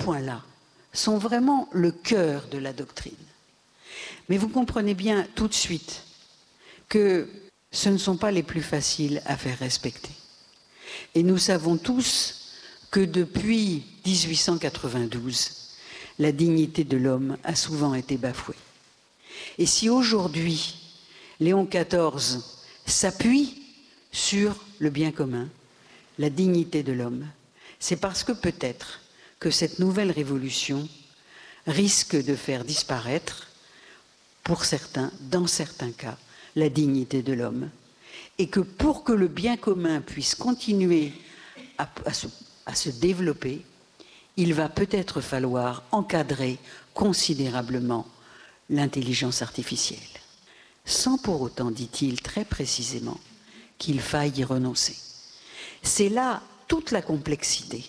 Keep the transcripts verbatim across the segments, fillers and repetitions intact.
points-là sont vraiment le cœur de la doctrine. Mais vous comprenez bien tout de suite que ce ne sont pas les plus faciles à faire respecter. Et nous savons tous que depuis mille huit cent quatre-vingt-douze, la dignité de l'homme a souvent été bafouée. Et si aujourd'hui, Léon quatorze s'appuie sur le bien commun, la dignité de l'homme, c'est parce que peut-être que cette nouvelle révolution risque de faire disparaître, pour certains, dans certains cas, la dignité de l'homme. Et que pour que le bien commun puisse continuer à, à, se, à se développer, il va peut-être falloir encadrer considérablement l'intelligence artificielle. Sans pour autant, dit-il très précisément, qu'il faille y renoncer. C'est là toute la complexité.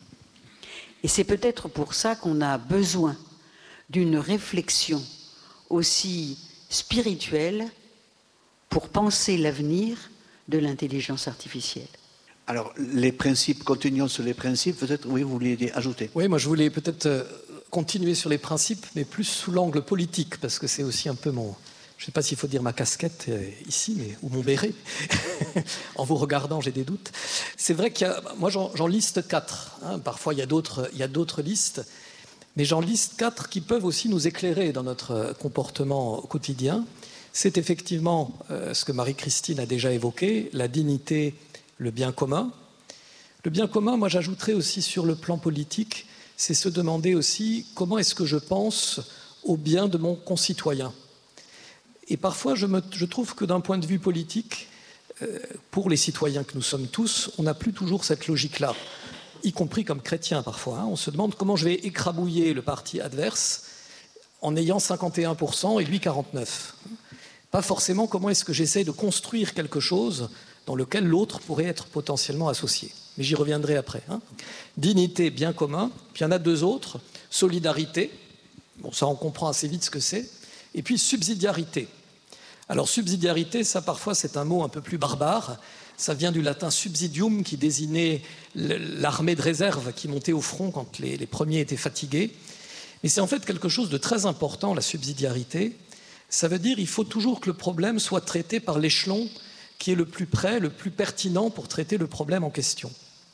Et c'est peut-être pour ça qu'on a besoin d'une réflexion aussi spirituelle pour penser l'avenir de l'intelligence artificielle. Alors, les principes, continuons sur les principes, peut-être, oui, vous vouliez ajouter. Oui, moi je voulais peut-être euh, continuer sur les principes, mais plus sous l'angle politique, parce que c'est aussi un peu mon... Je ne sais pas s'il faut dire ma casquette euh, ici, mais, ou mon béret. En vous regardant, j'ai des doutes. C'est vrai qu'il y a... Moi, j'en, j'en liste quatre. Hein. Parfois, il y a d'autres, il y a d'autres listes. Mais j'en liste quatre qui peuvent aussi nous éclairer dans notre comportement quotidien. C'est effectivement euh, ce que Marie-Christine a déjà évoqué, la dignité, le bien commun. Le bien commun, moi j'ajouterais aussi sur le plan politique, c'est se demander aussi comment est-ce que je pense au bien de mon concitoyen. Et parfois je, me, je trouve que d'un point de vue politique, euh, pour les citoyens que nous sommes tous, on n'a plus toujours cette logique-là, y compris comme chrétien parfois. Hein. On se demande comment je vais écrabouiller le parti adverse en ayant cinquante et un pour cent et lui quarante-neuf pour cent. Pas forcément comment est-ce que j'essaie de construire quelque chose dans lequel l'autre pourrait être potentiellement associé. Mais j'y reviendrai après. Hein. Dignité, bien commun, puis il y en a deux autres. Solidarité, bon, ça on comprend assez vite ce que c'est. Et puis subsidiarité. Alors subsidiarité, ça parfois c'est un mot un peu plus barbare. Ça vient du latin subsidium qui désignait l'armée de réserve qui montait au front quand les, les premiers étaient fatigués. Mais c'est en fait quelque chose de très important, la subsidiarité. Ça veut dire qu'il faut toujours que le problème soit traité par l'échelon qui est le plus près, le plus pertinent pour traiter le problème en question.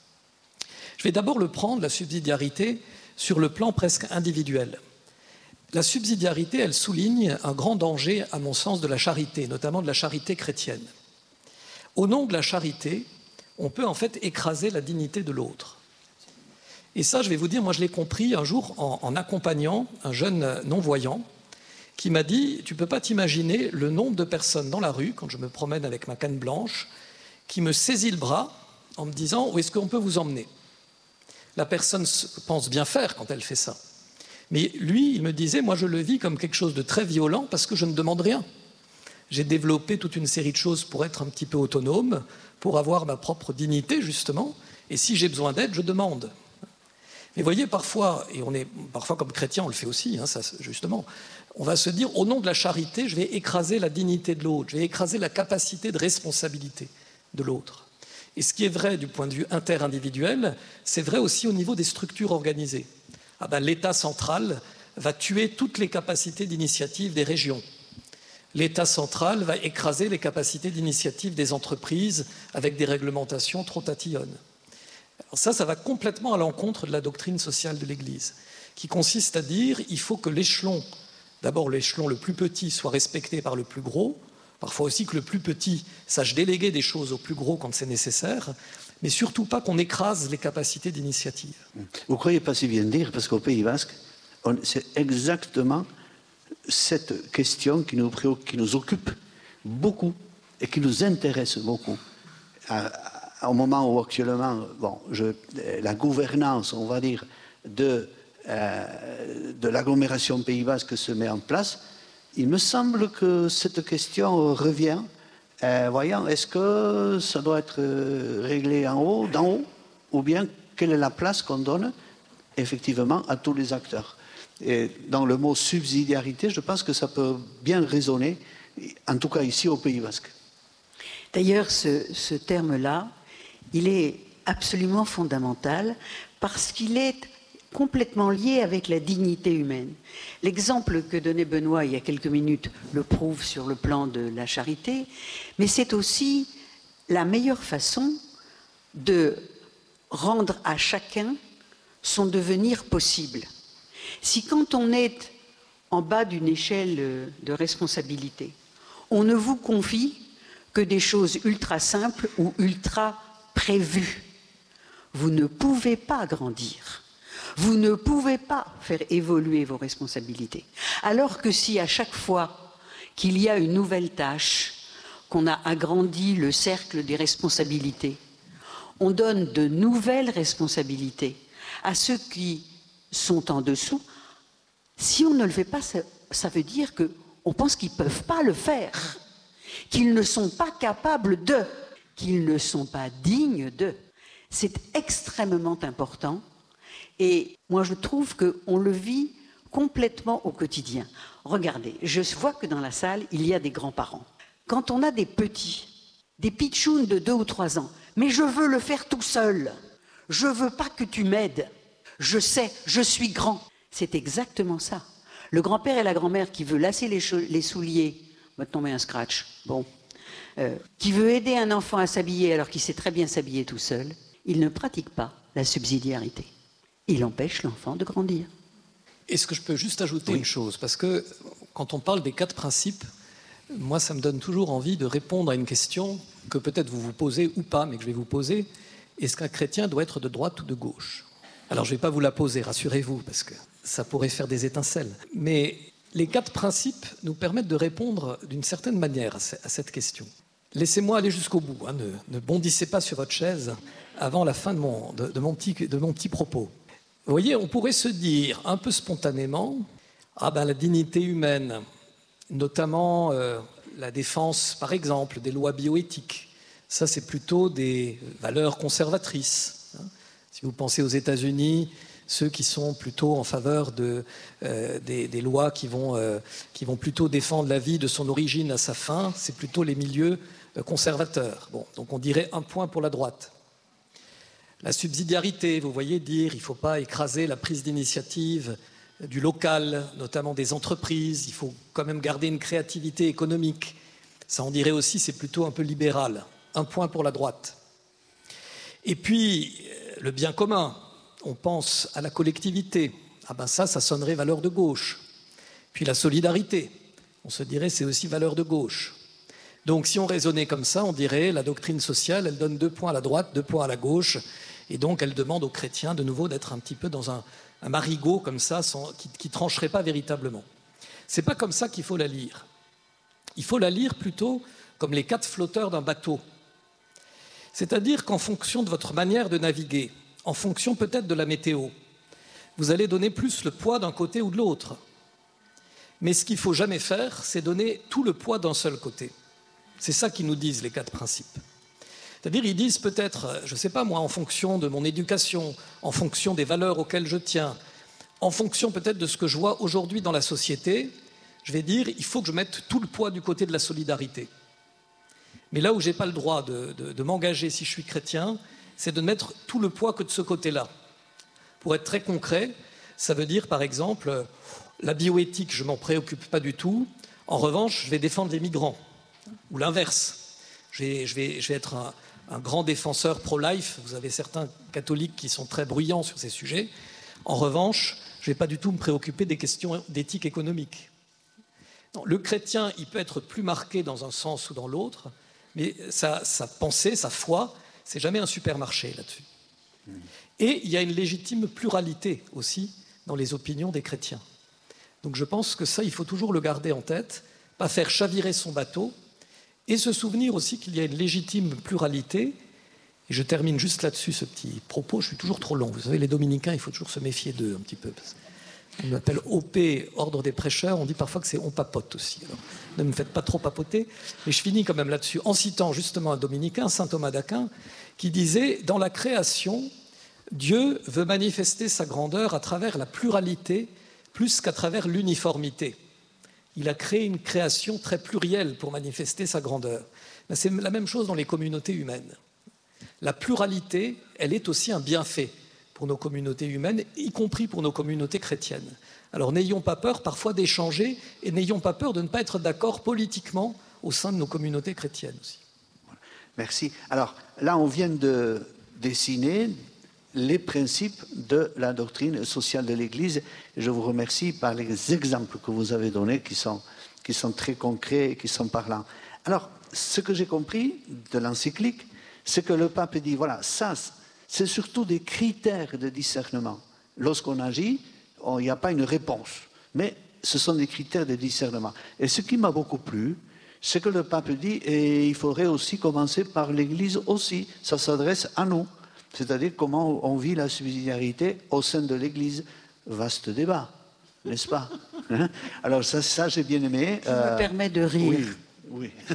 Je vais d'abord le prendre, la subsidiarité, sur le plan presque individuel. La subsidiarité, elle souligne un grand danger, à mon sens, de la charité, notamment de la charité chrétienne. Au nom de la charité, on peut en fait écraser la dignité de l'autre. Et ça, je vais vous dire, moi je l'ai compris un jour en, en accompagnant un jeune non-voyant qui m'a dit, tu ne peux pas t'imaginer le nombre de personnes dans la rue, quand je me promène avec ma canne blanche, qui me saisit le bras en me disant, où est-ce qu'on peut vous emmener? La personne pense bien faire quand elle fait ça. Mais lui, il me disait, moi je le vis comme quelque chose de très violent parce que je ne demande rien. J'ai développé toute une série de choses pour être un petit peu autonome, pour avoir ma propre dignité justement, et si j'ai besoin d'aide, je demande. Mais voyez, parfois, et on est parfois comme chrétien, on le fait aussi, hein, ça, justement, on va se dire, au nom de la charité, je vais écraser la dignité de l'autre, je vais écraser la capacité de responsabilité de l'autre. Et ce qui est vrai du point de vue interindividuel, c'est vrai aussi au niveau des structures organisées. Ah ben, l'État central va tuer toutes les capacités d'initiative des régions. L'État central va écraser les capacités d'initiative des entreprises avec des réglementations trop tatillonnes. Alors ça, ça va complètement à l'encontre de la doctrine sociale de l'Église, qui consiste à dire qu'il faut que l'échelon, d'abord l'échelon le plus petit soit respecté par le plus gros, parfois aussi que le plus petit sache déléguer des choses au plus gros quand c'est nécessaire, mais surtout pas qu'on écrase les capacités d'initiative. Vous ne croyez pas si bien dire, parce qu'au Pays Basque, on, c'est exactement cette question qui nous, qui nous occupe beaucoup et qui nous intéresse beaucoup. À, à, au moment où actuellement, bon, je, la gouvernance, on va dire, de, euh, de l'agglomération Pays Basque se met en place, il me semble que cette question revient. Euh, voyons, est-ce que ça doit être réglé en haut, d'en haut, ou bien quelle est la place qu'on donne effectivement à tous les acteurs? Et dans le mot subsidiarité, je pense que ça peut bien résonner, en tout cas ici au Pays Basque. D'ailleurs, ce, ce terme-là, il est absolument fondamental parce qu'il est complètement lié avec la dignité humaine. L'exemple que donnait Benoît il y a quelques minutes le prouve sur le plan de la charité, mais c'est aussi la meilleure façon de rendre à chacun son devenir possible. Si quand on est en bas d'une échelle de responsabilité, on ne vous confie que des choses ultra simples ou ultra prévues, vous ne pouvez pas grandir. Vous ne pouvez pas faire évoluer vos responsabilités. Alors que si à chaque fois qu'il y a une nouvelle tâche, qu'on a agrandi le cercle des responsabilités, on donne de nouvelles responsabilités à ceux qui sont en dessous, si on ne le fait pas, ça, ça veut dire qu'on pense qu'ils ne peuvent pas le faire, qu'ils ne sont pas capables de, qu'ils ne sont pas dignes de. C'est extrêmement important. Et moi, je trouve qu'on le vit complètement au quotidien. Regardez, je vois que dans la salle, il y a des grands-parents. Quand on a des petits, des pitchouns de deux ou trois ans, mais je veux le faire tout seul. Je ne veux pas que tu m'aides. Je sais, je suis grand. C'est exactement ça. Le grand-père et la grand-mère qui veut lasser les, les souliers, va tomber un scratch, bon, euh, qui veut aider un enfant à s'habiller alors qu'il sait très bien s'habiller tout seul, il ne pratique pas la subsidiarité. Il empêche l'enfant de grandir. Est-ce que je peux juste ajouter oui. une chose? Parce que quand on parle des quatre principes, moi, ça me donne toujours envie de répondre à une question que peut-être vous vous posez ou pas, mais que je vais vous poser. Est-ce qu'un chrétien doit être de droite ou de gauche? Alors, je ne vais pas vous la poser, rassurez-vous, parce que ça pourrait faire des étincelles. Mais les quatre principes nous permettent de répondre d'une certaine manière à cette question. Laissez-moi aller jusqu'au bout. Hein, ne, ne bondissez pas sur votre chaise avant la fin de mon, de, de mon, petit, de mon petit propos. Vous voyez, on pourrait se dire un peu spontanément, ah ben la dignité humaine, notamment euh, la défense, par exemple, des lois bioéthiques, ça c'est plutôt des valeurs conservatrices. Hein. Si vous pensez aux États-Unis, ceux qui sont plutôt en faveur de, euh, des, des lois qui vont, euh, qui vont plutôt défendre la vie de son origine à sa fin, c'est plutôt les milieux euh, conservateurs. Bon, donc on dirait un point pour la droite. La subsidiarité, vous voyez dire, il ne faut pas écraser la prise d'initiative du local, notamment des entreprises, il faut quand même garder une créativité économique. Ça, on dirait aussi, c'est plutôt un peu libéral. Un point pour la droite. Et puis, le bien commun, on pense à la collectivité. Ah ben ça, ça sonnerait valeur de gauche. Puis la solidarité, on se dirait, c'est aussi valeur de gauche. Donc, si on raisonnait comme ça, on dirait, la doctrine sociale, elle donne deux points à la droite, deux points à la gauche, et donc elle demande aux chrétiens, de nouveau, d'être un petit peu dans un, un marigot, comme ça, sans, qui ne trancherait pas véritablement. Ce n'est pas comme ça qu'il faut la lire. Il faut la lire plutôt comme les quatre flotteurs d'un bateau. C'est-à-dire qu'en fonction de votre manière de naviguer, en fonction peut-être de la météo, vous allez donner plus le poids d'un côté ou de l'autre. Mais ce qu'il ne faut jamais faire, c'est donner tout le poids d'un seul côté. C'est ça qu'ils nous disent, les quatre principes. C'est-à-dire, ils disent peut-être, je ne sais pas moi, en fonction de mon éducation, en fonction des valeurs auxquelles je tiens, en fonction peut-être de ce que je vois aujourd'hui dans la société, je vais dire, il faut que je mette tout le poids du côté de la solidarité. Mais là où je n'ai pas le droit de, de, de m'engager si je suis chrétien, c'est de mettre tout le poids que de ce côté-là. Pour être très concret, ça veut dire, par exemple, la bioéthique, je ne m'en préoccupe pas du tout. En revanche, je vais défendre les migrants. Ou l'inverse. Je vais, je vais, je vais être un, un grand défenseur pro-life. Vous avez certains catholiques qui sont très bruyants sur ces sujets. En revanche, je ne vais pas du tout me préoccuper des questions d'éthique économique. Non, le chrétien, il peut être plus marqué dans un sens ou dans l'autre, mais sa, sa pensée, sa foi, c'est jamais un supermarché là-dessus. Mmh. Et il y a une légitime pluralité aussi dans les opinions des chrétiens. Donc je pense que ça, il faut toujours le garder en tête, pas faire chavirer son bateau, et se souvenir aussi qu'il y a une légitime pluralité. Et je termine juste là-dessus ce petit propos, je suis toujours trop long. Vous savez, les dominicains, il faut toujours se méfier d'eux un petit peu. On m'appelle O P, ordre des prêcheurs, on dit parfois que c'est on papote aussi. Alors, ne me faites pas trop papoter, mais je finis quand même là-dessus en citant justement un dominicain, saint Thomas d'Aquin, qui disait « Dans la création, Dieu veut manifester sa grandeur à travers la pluralité plus qu'à travers l'uniformité. Il a créé une création très plurielle pour manifester sa grandeur. » C'est la même chose dans les communautés humaines. La pluralité, elle est aussi un bienfait pour nos communautés humaines, y compris pour nos communautés chrétiennes. Alors n'ayons pas peur parfois d'échanger et n'ayons pas peur de ne pas être d'accord politiquement au sein de nos communautés chrétiennes aussi. Merci. Alors là, on vient de dessiner les principes de la doctrine sociale de l'Église. Et je vous remercie par les exemples que vous avez donnés qui sont, qui sont très concrets et qui sont parlants. Alors, ce que j'ai compris de l'encyclique, c'est que le pape dit, voilà, ça, c'est surtout des critères de discernement. Lorsqu'on agit, il n'y a pas une réponse, mais ce sont des critères de discernement. Et ce qui m'a beaucoup plu, c'est que le pape dit, et il faudrait aussi commencer par l'Église aussi, ça s'adresse à nous, c'est-à-dire comment on vit la subsidiarité au sein de l'Église. Vaste débat, n'est-ce pas? Alors ça, ça j'ai bien aimé. Ça euh, me permet de rire. Oui, oui.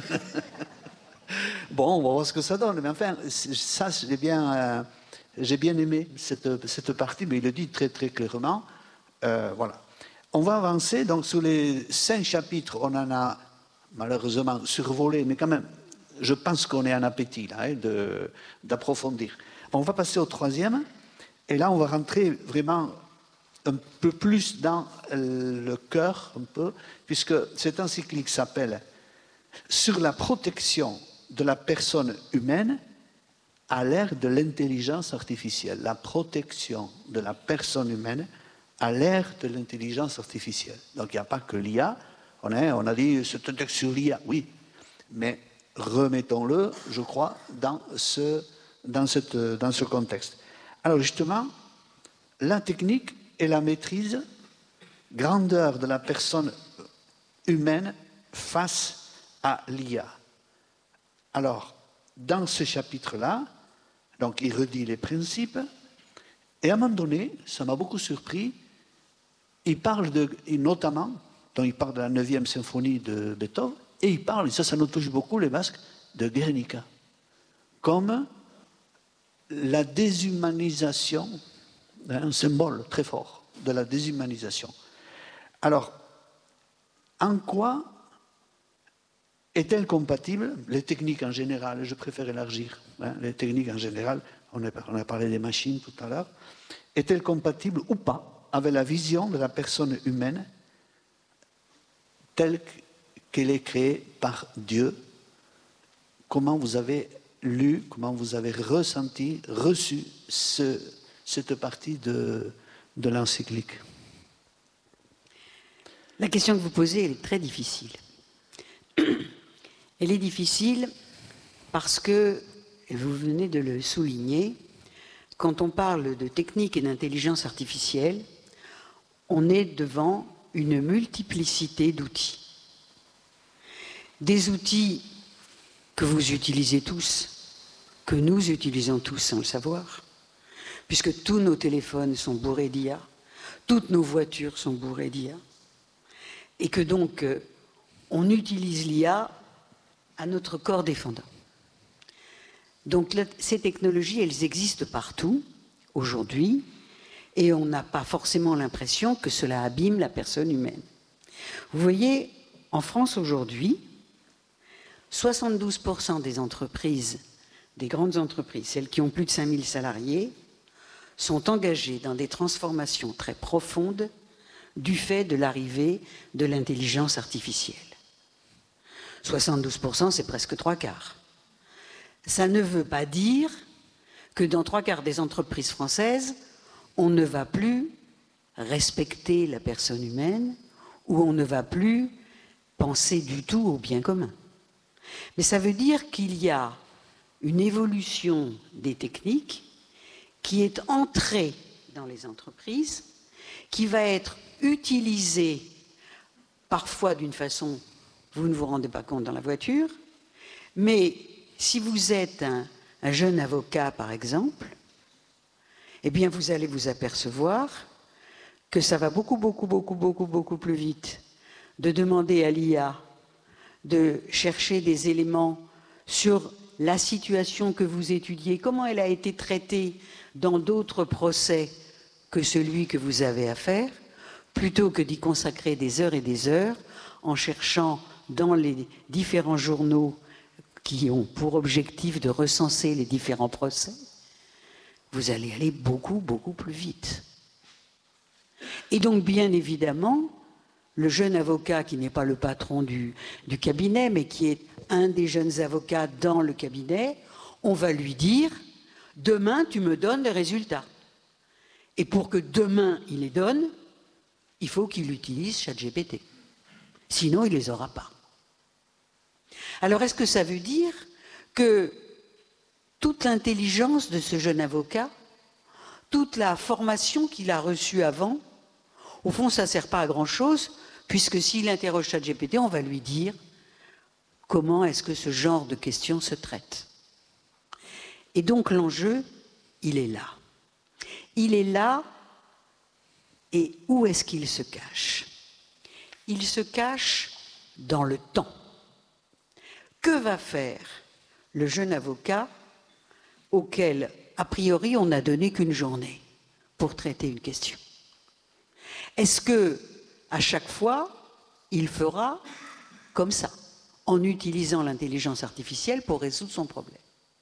Bon, on va voir ce que ça donne, mais enfin, ça j'ai bien, euh, j'ai bien aimé cette, cette partie, mais il le dit très très clairement. Euh, voilà. On va avancer, donc sur les cinq chapitres, on en a malheureusement survolé, mais quand même, je pense qu'on est en appétit là, hein, de, d'approfondir. On va passer au troisième, et là on va rentrer vraiment un peu plus dans le cœur, un peu, puisque cette encyclique s'appelle « Sur la protection de la personne humaine à l'ère de l'intelligence artificielle ». La protection de la personne humaine à l'ère de l'intelligence artificielle. Donc il n'y a pas que l'I A. On a, on a dit c'est un texte sur l'I A, oui, mais remettons-le, je crois, dans ce, dans, cette, dans ce contexte. Alors justement, la technique et la maîtrise, grandeur de la personne humaine face à l'I A. Alors, dans ce chapitre-là, donc il redit les principes, et à un moment donné, ça m'a beaucoup surpris, il parle de, et notamment, donc il parle de la neuvième symphonie de Beethoven, et il parle, et ça, ça nous touche beaucoup les Basques, de Guernica, comme la déshumanisation, un symbole très fort de la déshumanisation. Alors, en quoi est-elle compatible, les techniques en général, je préfère élargir, hein, les techniques en général, on a, on a parlé des machines tout à l'heure, est-elle compatible ou pas avec la vision de la personne humaine telle qu'elle est créée par Dieu? Comment vous avez lu, comment vous avez ressenti, reçu ce, cette partie de, de l'encyclique? La question que vous posez, elle est très difficile. Elle est difficile parce que, et vous venez de le souligner, quand on parle de technique et d'intelligence artificielle, on est devant une multiplicité d'outils. Des outils que vous utilisez tous, que nous utilisons tous sans le savoir, puisque tous nos téléphones sont bourrés d'I A, toutes nos voitures sont bourrées d'I A, et que donc on utilise l'I A à notre corps défendant. Donc ces technologies, elles existent partout, aujourd'hui, et on n'a pas forcément l'impression que cela abîme la personne humaine. Vous voyez, en France aujourd'hui, soixante-douze pour cent des entreprises, des grandes entreprises, celles qui ont plus de cinq mille salariés, sont engagées dans des transformations très profondes du fait de l'arrivée de l'intelligence artificielle. soixante-douze pour cent, c'est presque trois quarts. Ça ne veut pas dire que dans trois quarts des entreprises françaises, on ne va plus respecter la personne humaine ou on ne va plus penser du tout au bien commun. Mais ça veut dire qu'il y a une évolution des techniques qui est entrée dans les entreprises, qui va être utilisée parfois d'une façon, vous ne vous rendez pas compte dans la voiture, mais si vous êtes un, un jeune avocat, par exemple, eh bien vous allez vous apercevoir que ça va beaucoup, beaucoup, beaucoup, beaucoup, beaucoup plus vite de demander à l'I A de chercher des éléments sur la situation que vous étudiez, comment elle a été traitée dans d'autres procès que celui que vous avez à faire, plutôt que d'y consacrer des heures et des heures en cherchant dans les différents journaux qui ont pour objectif de recenser les différents procès. vous allez aller beaucoup, beaucoup plus vite. Et donc, bien évidemment, le jeune avocat qui n'est pas le patron du, du cabinet, mais qui est un des jeunes avocats dans le cabinet, on va lui dire « Demain, tu me donnes les résultats ». Et pour que demain, il les donne, il faut qu'il utilise ChatGPT. Sinon, il ne les aura pas. Alors, est-ce que ça veut dire que toute l'intelligence de ce jeune avocat, toute la formation qu'il a reçue avant, au fond, ça ne sert pas à grand-chose, puisque s'il interroge ChatGPT, on va lui dire comment est-ce que ce genre de questions se traite. Et donc, l'enjeu, il est là. Il est là, et où est-ce qu'il se cache? Il se cache dans le temps. Que va faire le jeune avocat auquel, a priori, on n'a donné qu'une journée pour traiter une question? Est-ce que, à chaque fois, il fera comme ça, en utilisant l'intelligence artificielle pour résoudre son problème?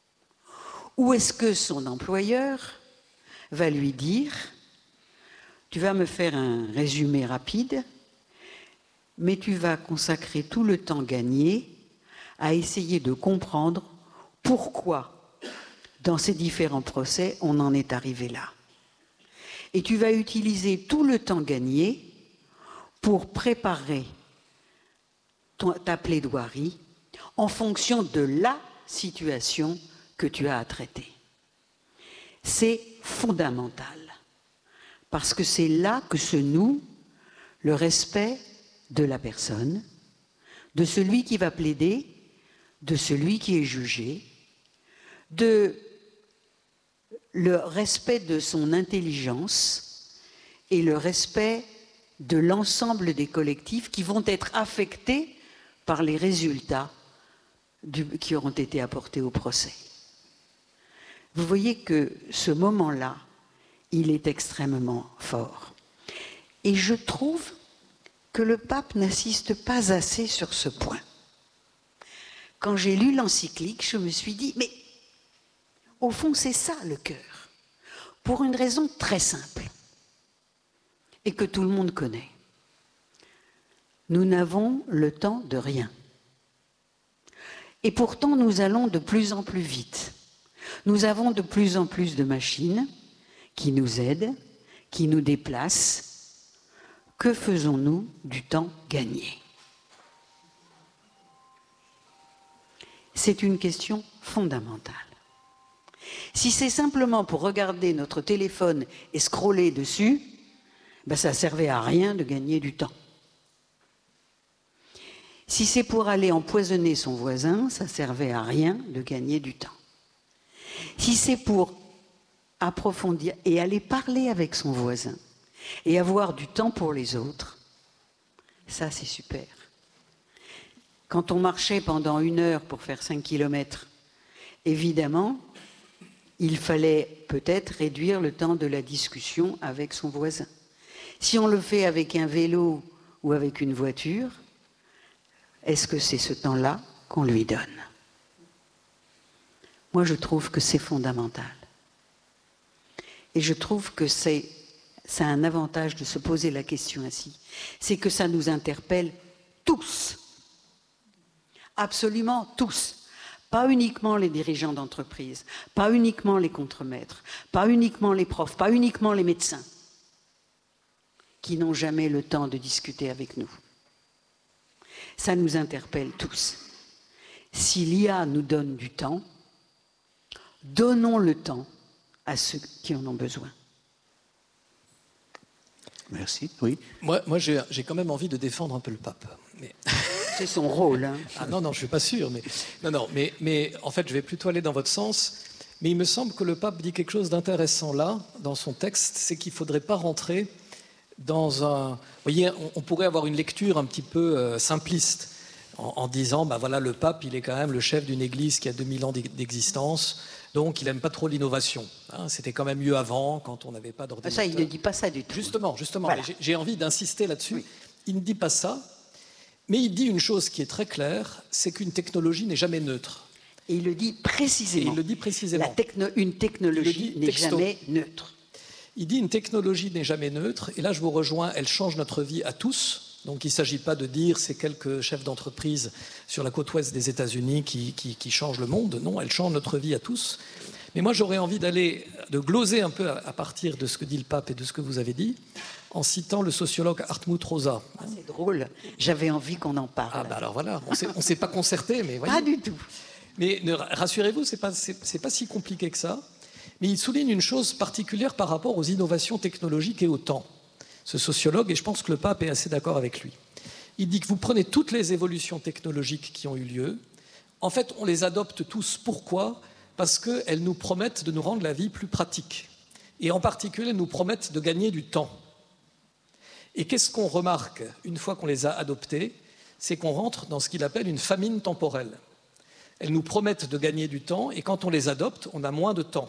Ou est-ce que son employeur va lui dire « Tu vas me faire un résumé rapide, mais tu vas consacrer tout le temps gagné à essayer de comprendre pourquoi, dans ces différents procès, on en est arrivé là. Et tu vas utiliser tout le temps gagné pour préparer ton, ta plaidoirie en fonction de la situation que tu as à traiter. » C'est fondamental, parce que c'est là que se noue le respect de la personne, de celui qui va plaider, de celui qui est jugé, de le respect de son intelligence et le respect de l'ensemble des collectifs qui vont être affectés par les résultats du, qui auront été apportés au procès. Vous voyez que ce moment-là, il est extrêmement fort. Et je trouve que le pape n'insiste pas assez sur ce point. Quand j'ai lu l'encyclique, je me suis dit, mais au fond, c'est ça le cœur, pour une raison très simple, et que tout le monde connaît. Nous n'avons le temps de rien. Et pourtant, nous allons de plus en plus vite. Nous avons de plus en plus de machines qui nous aident, qui nous déplacent. Que faisons-nous du temps gagné? C'est une question fondamentale. Si c'est simplement pour regarder notre téléphone et scroller dessus, ben ça ne servait à rien de gagner du temps. Si c'est pour aller empoisonner son voisin, ça ne servait à rien de gagner du temps. Si c'est pour approfondir et aller parler avec son voisin et avoir du temps pour les autres, ça c'est super. Quand on marchait pendant une heure pour faire cinq kilomètres, évidemment, il fallait peut-être réduire le temps de la discussion avec son voisin. Si on le fait avec un vélo ou avec une voiture, est-ce que c'est ce temps-là qu'on lui donne? Moi, je trouve que c'est fondamental. Et je trouve que c'est, ça a un avantage de se poser la question ainsi. C'est que ça nous interpelle tous. Absolument tous. Pas uniquement les dirigeants d'entreprise, pas uniquement les contremaîtres, pas uniquement les profs, pas uniquement les médecins, qui n'ont jamais le temps de discuter avec nous. Ça nous interpelle tous. Si l'I A nous donne du temps, donnons le temps à ceux qui en ont besoin. Merci, oui. Moi, moi j'ai, j'ai quand même envie de défendre un peu le pape. Mais... C'est son rôle. Hein. Ah non, non, je ne suis pas sûr. Mais, non, non, mais, mais en fait, je vais plutôt aller dans votre sens. Mais il me semble que le pape dit quelque chose d'intéressant là, dans son texte, c'est qu'il ne faudrait pas rentrer dans un... Vous voyez, on, on pourrait avoir une lecture un petit peu euh, simpliste, en, en disant, ben voilà, le pape, il est quand même le chef d'une église qui a deux mille ans d'existence, donc il n'aime pas trop l'innovation. Hein, c'était quand même mieux avant, quand on n'avait pas d'ordinateur. Ça, il ne dit pas ça du tout. Justement, justement. Voilà. J'ai, j'ai envie d'insister là-dessus. Oui. Il ne dit pas ça, mais il dit une chose qui est très claire, c'est qu'une technologie n'est jamais neutre. Et il le dit précisément. Et il le dit précisément. La techno, une technologie n'est jamais neutre. Il dit une technologie n'est jamais neutre, et là je vous rejoins, elle change notre vie à tous. Donc il ne s'agit pas de dire c'est quelques chefs d'entreprise sur la côte ouest des États-Unis qui, qui, qui changent le monde. Non, elle change notre vie à tous. Mais moi j'aurais envie d'aller, de gloser un peu à partir de ce que dit le pape et de ce que vous avez dit, en citant le sociologue Hartmut Rosa. Ah, c'est drôle, j'avais envie qu'on en parle. Ah ben alors voilà, on ne s'est pas concerté, mais voyez. Pas du tout. Mais rassurez-vous, ce n'est pas, c'est pas si compliqué que ça. Mais il souligne une chose particulière par rapport aux innovations technologiques et au temps. Ce sociologue, et je pense que le pape est assez d'accord avec lui. Il dit que vous prenez toutes les évolutions technologiques qui ont eu lieu. En fait, on les adopte tous. Pourquoi ? Parce qu'elles nous promettent de nous rendre la vie plus pratique. Et en particulier, elles nous promettent de gagner du temps. Et qu'est-ce qu'on remarque une fois qu'on les a adoptées ? C'est qu'on rentre dans ce qu'il appelle une famine temporelle. Elles nous promettent de gagner du temps, et quand on les adopte, on a moins de temps.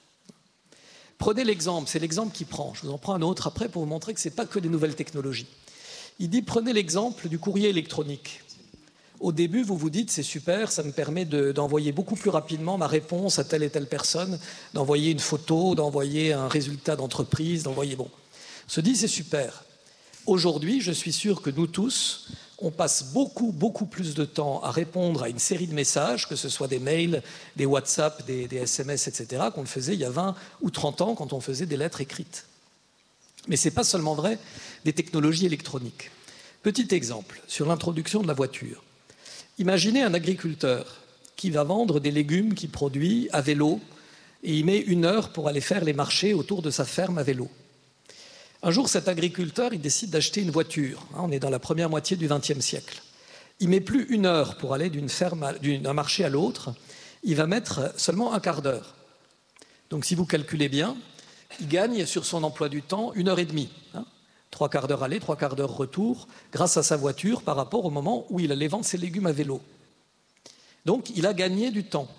Prenez l'exemple, c'est l'exemple qu'il prend. Je vous en prends un autre après pour vous montrer que ce n'est pas que des nouvelles technologies. Il dit, prenez l'exemple du courrier électronique. Au début, vous vous dites, c'est super, ça me permet de, d'envoyer beaucoup plus rapidement ma réponse à telle et telle personne, d'envoyer une photo, d'envoyer un résultat d'entreprise, d'envoyer... Bon, on se dit, c'est super. Aujourd'hui, je suis sûr que nous tous, on passe beaucoup, beaucoup plus de temps à répondre à une série de messages, que ce soit des mails, des WhatsApp, des, des S M S, et cetera, qu'on le faisait il y a vingt ou trente ans quand on faisait des lettres écrites. Mais ce n'est pas seulement vrai des technologies électroniques. Petit exemple, sur l'introduction de la voiture. Imaginez un agriculteur qui va vendre des légumes qu'il produit à vélo et il met une heure pour aller faire les marchés autour de sa ferme à vélo. Un jour, cet agriculteur, il décide d'acheter une voiture. On est dans la première moitié du vingtième siècle. Il ne met plus une heure pour aller d'une ferme à, d'un marché à l'autre. Il va mettre seulement un quart d'heure. Donc, si vous calculez bien, il gagne sur son emploi du temps une heure et demie. Hein, trois quarts d'heure aller, trois quarts d'heure retour, grâce à sa voiture par rapport au moment où il allait vendre ses légumes à vélo. Donc, il a gagné du temps.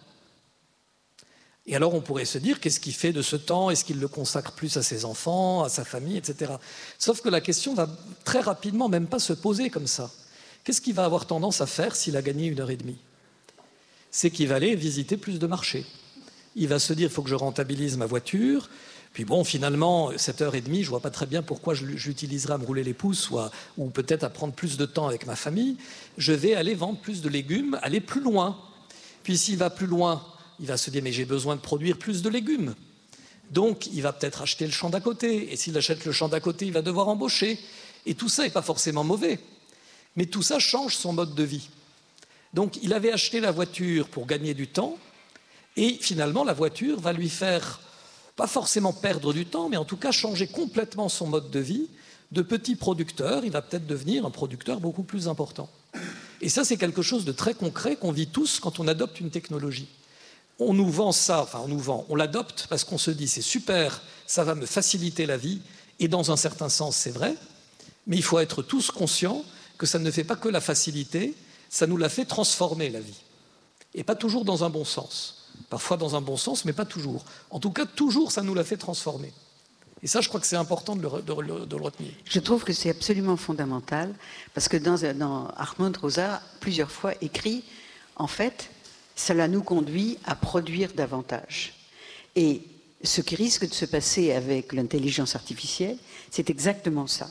Et alors on pourrait se dire, qu'est-ce qu'il fait de ce temps ? Est-ce qu'il le consacre plus à ses enfants, à sa famille, et cetera. Sauf que la question va très rapidement même pas se poser comme ça. Qu'est-ce qu'il va avoir tendance à faire s'il a gagné une heure et demie ? C'est qu'il va aller visiter plus de marchés. Il va se dire, il faut que je rentabilise ma voiture. Puis bon, finalement, cette heure et demie, je ne vois pas très bien pourquoi je l'utiliserai à me rouler les pouces ou, à, ou peut-être à prendre plus de temps avec ma famille. Je vais aller vendre plus de légumes, aller plus loin. Puis s'il va plus loin, il va se dire, mais j'ai besoin de produire plus de légumes. Donc, il va peut-être acheter le champ d'à côté. Et s'il achète le champ d'à côté, il va devoir embaucher. Et tout ça n'est pas forcément mauvais. Mais tout ça change son mode de vie. Donc, il avait acheté la voiture pour gagner du temps. Et finalement, la voiture va lui faire, pas forcément perdre du temps, mais en tout cas changer complètement son mode de vie. De petit producteur, il va peut-être devenir un producteur beaucoup plus important. Et ça, c'est quelque chose de très concret qu'on vit tous quand on adopte une technologie. On nous vend ça, enfin on nous vend, on l'adopte parce qu'on se dit c'est super, ça va me faciliter la vie, et dans un certain sens c'est vrai, mais il faut être tous conscients que ça ne fait pas que la faciliter, ça nous la fait transformer la vie. Et pas toujours dans un bon sens. Parfois dans un bon sens, mais pas toujours. En tout cas, toujours ça nous la fait transformer. Et ça, je crois que c'est important de le, de, de le retenir. Je trouve que c'est absolument fondamental, parce que dans, dans Hartmut Rosa, plusieurs fois écrit, en fait, cela nous conduit à produire davantage. Et ce qui risque de se passer avec l'intelligence artificielle, c'est exactement ça.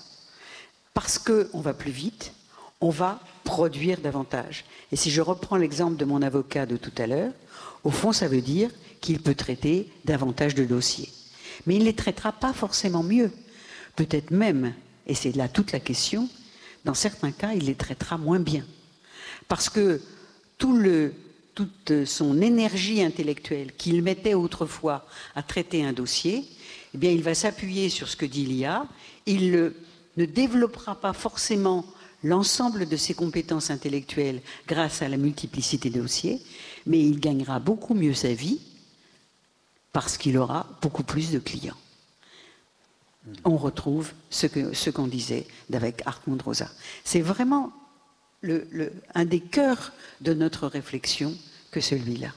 Parce qu'on va plus vite, on va produire davantage. Et si je reprends l'exemple de mon avocat de tout à l'heure, au fond, ça veut dire qu'il peut traiter davantage de dossiers. Mais il ne les traitera pas forcément mieux. Peut-être même, et c'est là toute la question, dans certains cas, il les traitera moins bien. Parce que tout le... toute son énergie intellectuelle qu'il mettait autrefois à traiter un dossier, eh bien, il va s'appuyer sur ce que dit l'I A. Il le, ne développera pas forcément l'ensemble de ses compétences intellectuelles grâce à la multiplicité des dossiers, mais il gagnera beaucoup mieux sa vie parce qu'il aura beaucoup plus de clients. On retrouve ce, que, ce qu'on disait avec Hartmut Rosa. C'est vraiment Le, le, un des cœurs de notre réflexion que celui-là.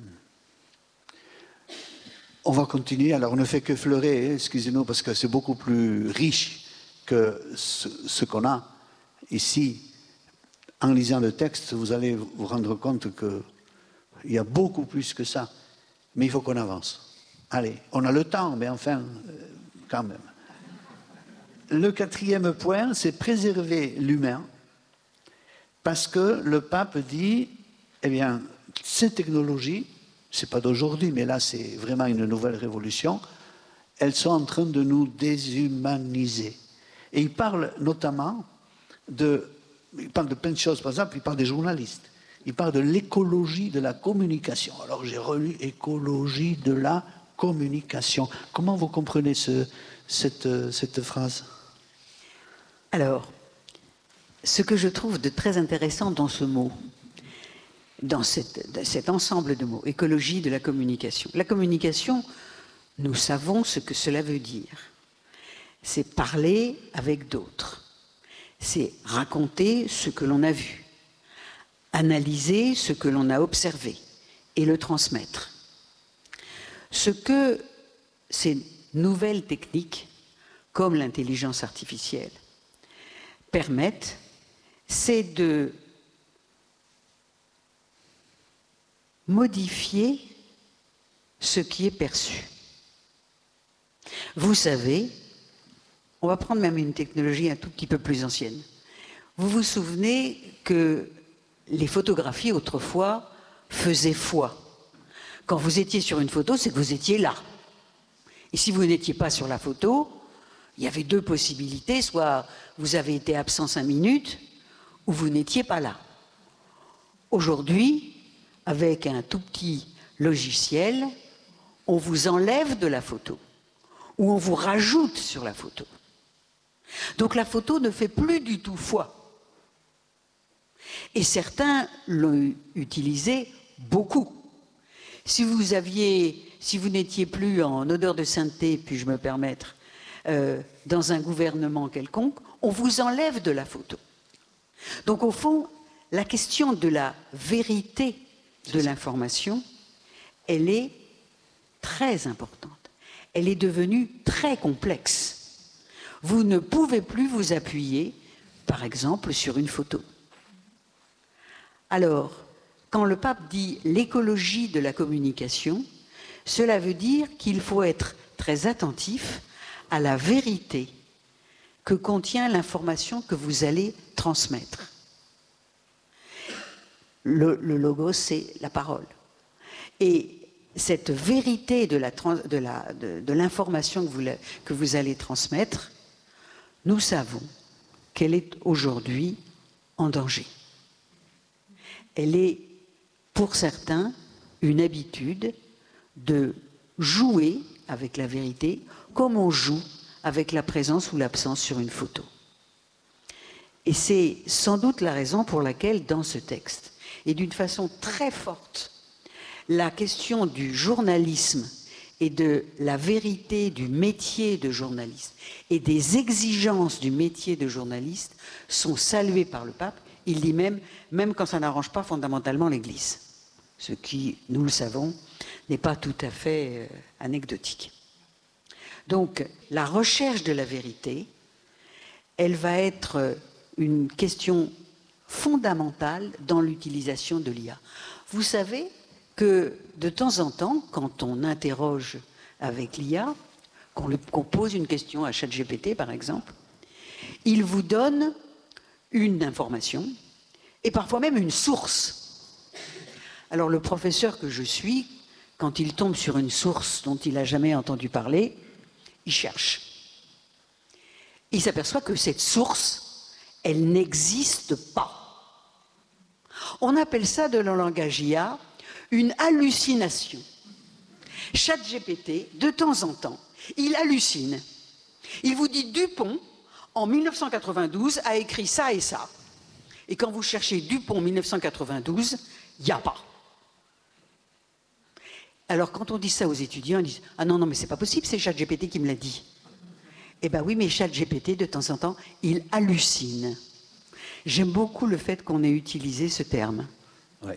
On va continuer. Alors, on ne fait que fleurer, excusez-nous, parce que c'est beaucoup plus riche que ce, ce qu'on a ici. En lisant le texte, vous allez vous rendre compte que Il y a beaucoup plus que ça. Mais il faut qu'on avance. Allez, on a le temps, mais enfin, euh, quand même. Le quatrième point, c'est préserver l'humain, parce que le pape dit, eh bien, ces technologies, ce n'est pas d'aujourd'hui, mais là c'est vraiment une nouvelle révolution, elles sont en train de nous déshumaniser. Et il parle notamment de, il parle de plein de choses, par exemple, il parle des journalistes, il parle de l'écologie de la communication. Alors j'ai relu écologie de la communication. Comment vous comprenez ce, cette, cette phrase ? Alors, ce que je trouve de très intéressant dans ce mot, dans cette, cet ensemble de mots, écologie de la communication. La communication, nous savons ce que cela veut dire. C'est parler avec d'autres. C'est raconter ce que l'on a vu, analyser ce que l'on a observé et le transmettre. Ce que ces nouvelles techniques, comme l'intelligence artificielle, permettent, c'est de modifier ce qui est perçu. Vous savez, on va prendre même une technologie un tout petit peu plus ancienne. Vous vous souvenez que les photographies autrefois faisaient foi. Quand vous étiez sur une photo, c'est que vous étiez là. Et si vous n'étiez pas sur la photo, il y avait deux possibilités, soit vous avez été absent cinq minutes, ou vous n'étiez pas là. Aujourd'hui, avec un tout petit logiciel, on vous enlève de la photo, ou on vous rajoute sur la photo. Donc la photo ne fait plus du tout foi. Et certains l'ont utilisé beaucoup. Si vous aviez, si vous n'étiez plus en odeur de sainteté, puis-je me permettre, Euh, dans un gouvernement quelconque, on vous enlève de la photo. Donc au fond, la question de la vérité de l'information, elle est très importante. Elle est devenue très complexe. Vous ne pouvez plus vous appuyer, par exemple, sur une photo. Alors, quand le pape dit l'écologie de la communication, cela veut dire qu'il faut être très attentif à la vérité que contient l'information que vous allez transmettre. Le, le logos, c'est la parole. Et cette vérité de, la, de, la, de, de l'information que vous, que vous allez transmettre, nous savons qu'elle est aujourd'hui en danger. Elle est, pour certains, une habitude de jouer avec la vérité comme on joue avec la présence ou l'absence sur une photo. Et c'est sans doute la raison pour laquelle, dans ce texte, et d'une façon très forte, la question du journalisme et de la vérité du métier de journaliste et des exigences du métier de journaliste sont saluées par le pape. Il dit même, même quand ça n'arrange pas fondamentalement l'Église, ce qui, nous le savons, n'est pas tout à fait euh, anecdotique. Donc, la recherche de la vérité, elle va être une question fondamentale dans l'utilisation de l'I A. Vous savez que de temps en temps, quand on interroge avec l'I A, qu'on, le, qu'on pose une question à ChatGPT par exemple, il vous donne une information et parfois même une source. Alors le professeur que je suis, quand il tombe sur une source dont il n'a jamais entendu parler, il cherche. Il s'aperçoit que cette source, elle n'existe pas. On appelle ça, de le langage I A, une hallucination. ChatGPT, de temps en temps, il hallucine. Il vous dit Dupont, en mille neuf cent quatre-vingt-douze, a écrit ça et ça. Et quand vous cherchez Dupont mille neuf cent quatre-vingt-douze, il n'y a pas. Alors, quand on dit ça aux étudiants, ils disent « Ah non, non, mais c'est pas possible, c'est ChatGPT qui me l'a dit. » Eh bien oui, mais ChatGPT, de temps en temps, il hallucine. J'aime beaucoup le fait qu'on ait utilisé ce terme. Oui.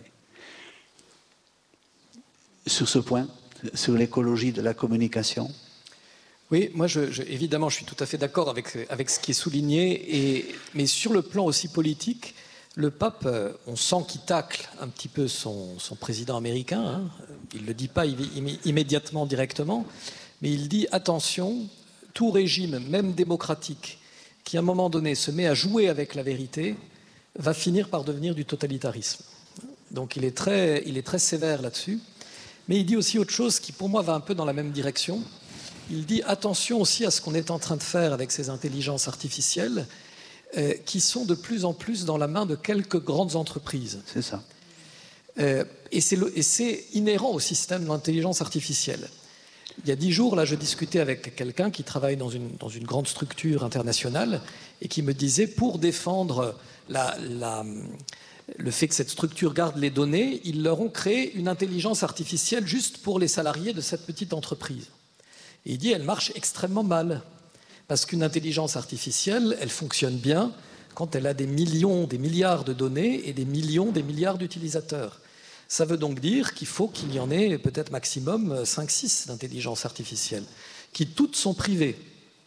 Sur ce point, sur l'écologie de la communication. Oui, moi, je, je, évidemment, je suis tout à fait d'accord avec, avec ce qui est souligné, et, mais sur le plan aussi politique, le pape, euh, on sent qu'il tacle un petit peu son, son président américain. Hein. Il ne le dit pas immédiatement, directement, mais il dit attention, tout régime, même démocratique, qui à un moment donné se met à jouer avec la vérité, va finir par devenir du totalitarisme. Donc il est très, il est très sévère là-dessus. Mais il dit aussi autre chose qui, pour moi, va un peu dans la même direction. Il dit attention aussi à ce qu'on est en train de faire avec ces intelligences artificielles euh, qui sont de plus en plus dans la main de quelques grandes entreprises. C'est ça. Euh, et c'est inhérent au système de l'intelligence artificielle. Il y a dix jours, là, je discutais avec quelqu'un qui travaille dans une, dans une grande structure internationale et qui me disait, pour défendre la, la, le fait que cette structure garde les données, ils leur ont créé une intelligence artificielle juste pour les salariés de cette petite entreprise. Et il dit, elle marche extrêmement mal. Parce qu'une intelligence artificielle, elle fonctionne bien quand elle a des millions, des milliards de données et des millions, des milliards d'utilisateurs. Ça veut donc dire qu'il faut qu'il y en ait peut-être maximum cinq six d'intelligence artificielle, qui toutes sont privées,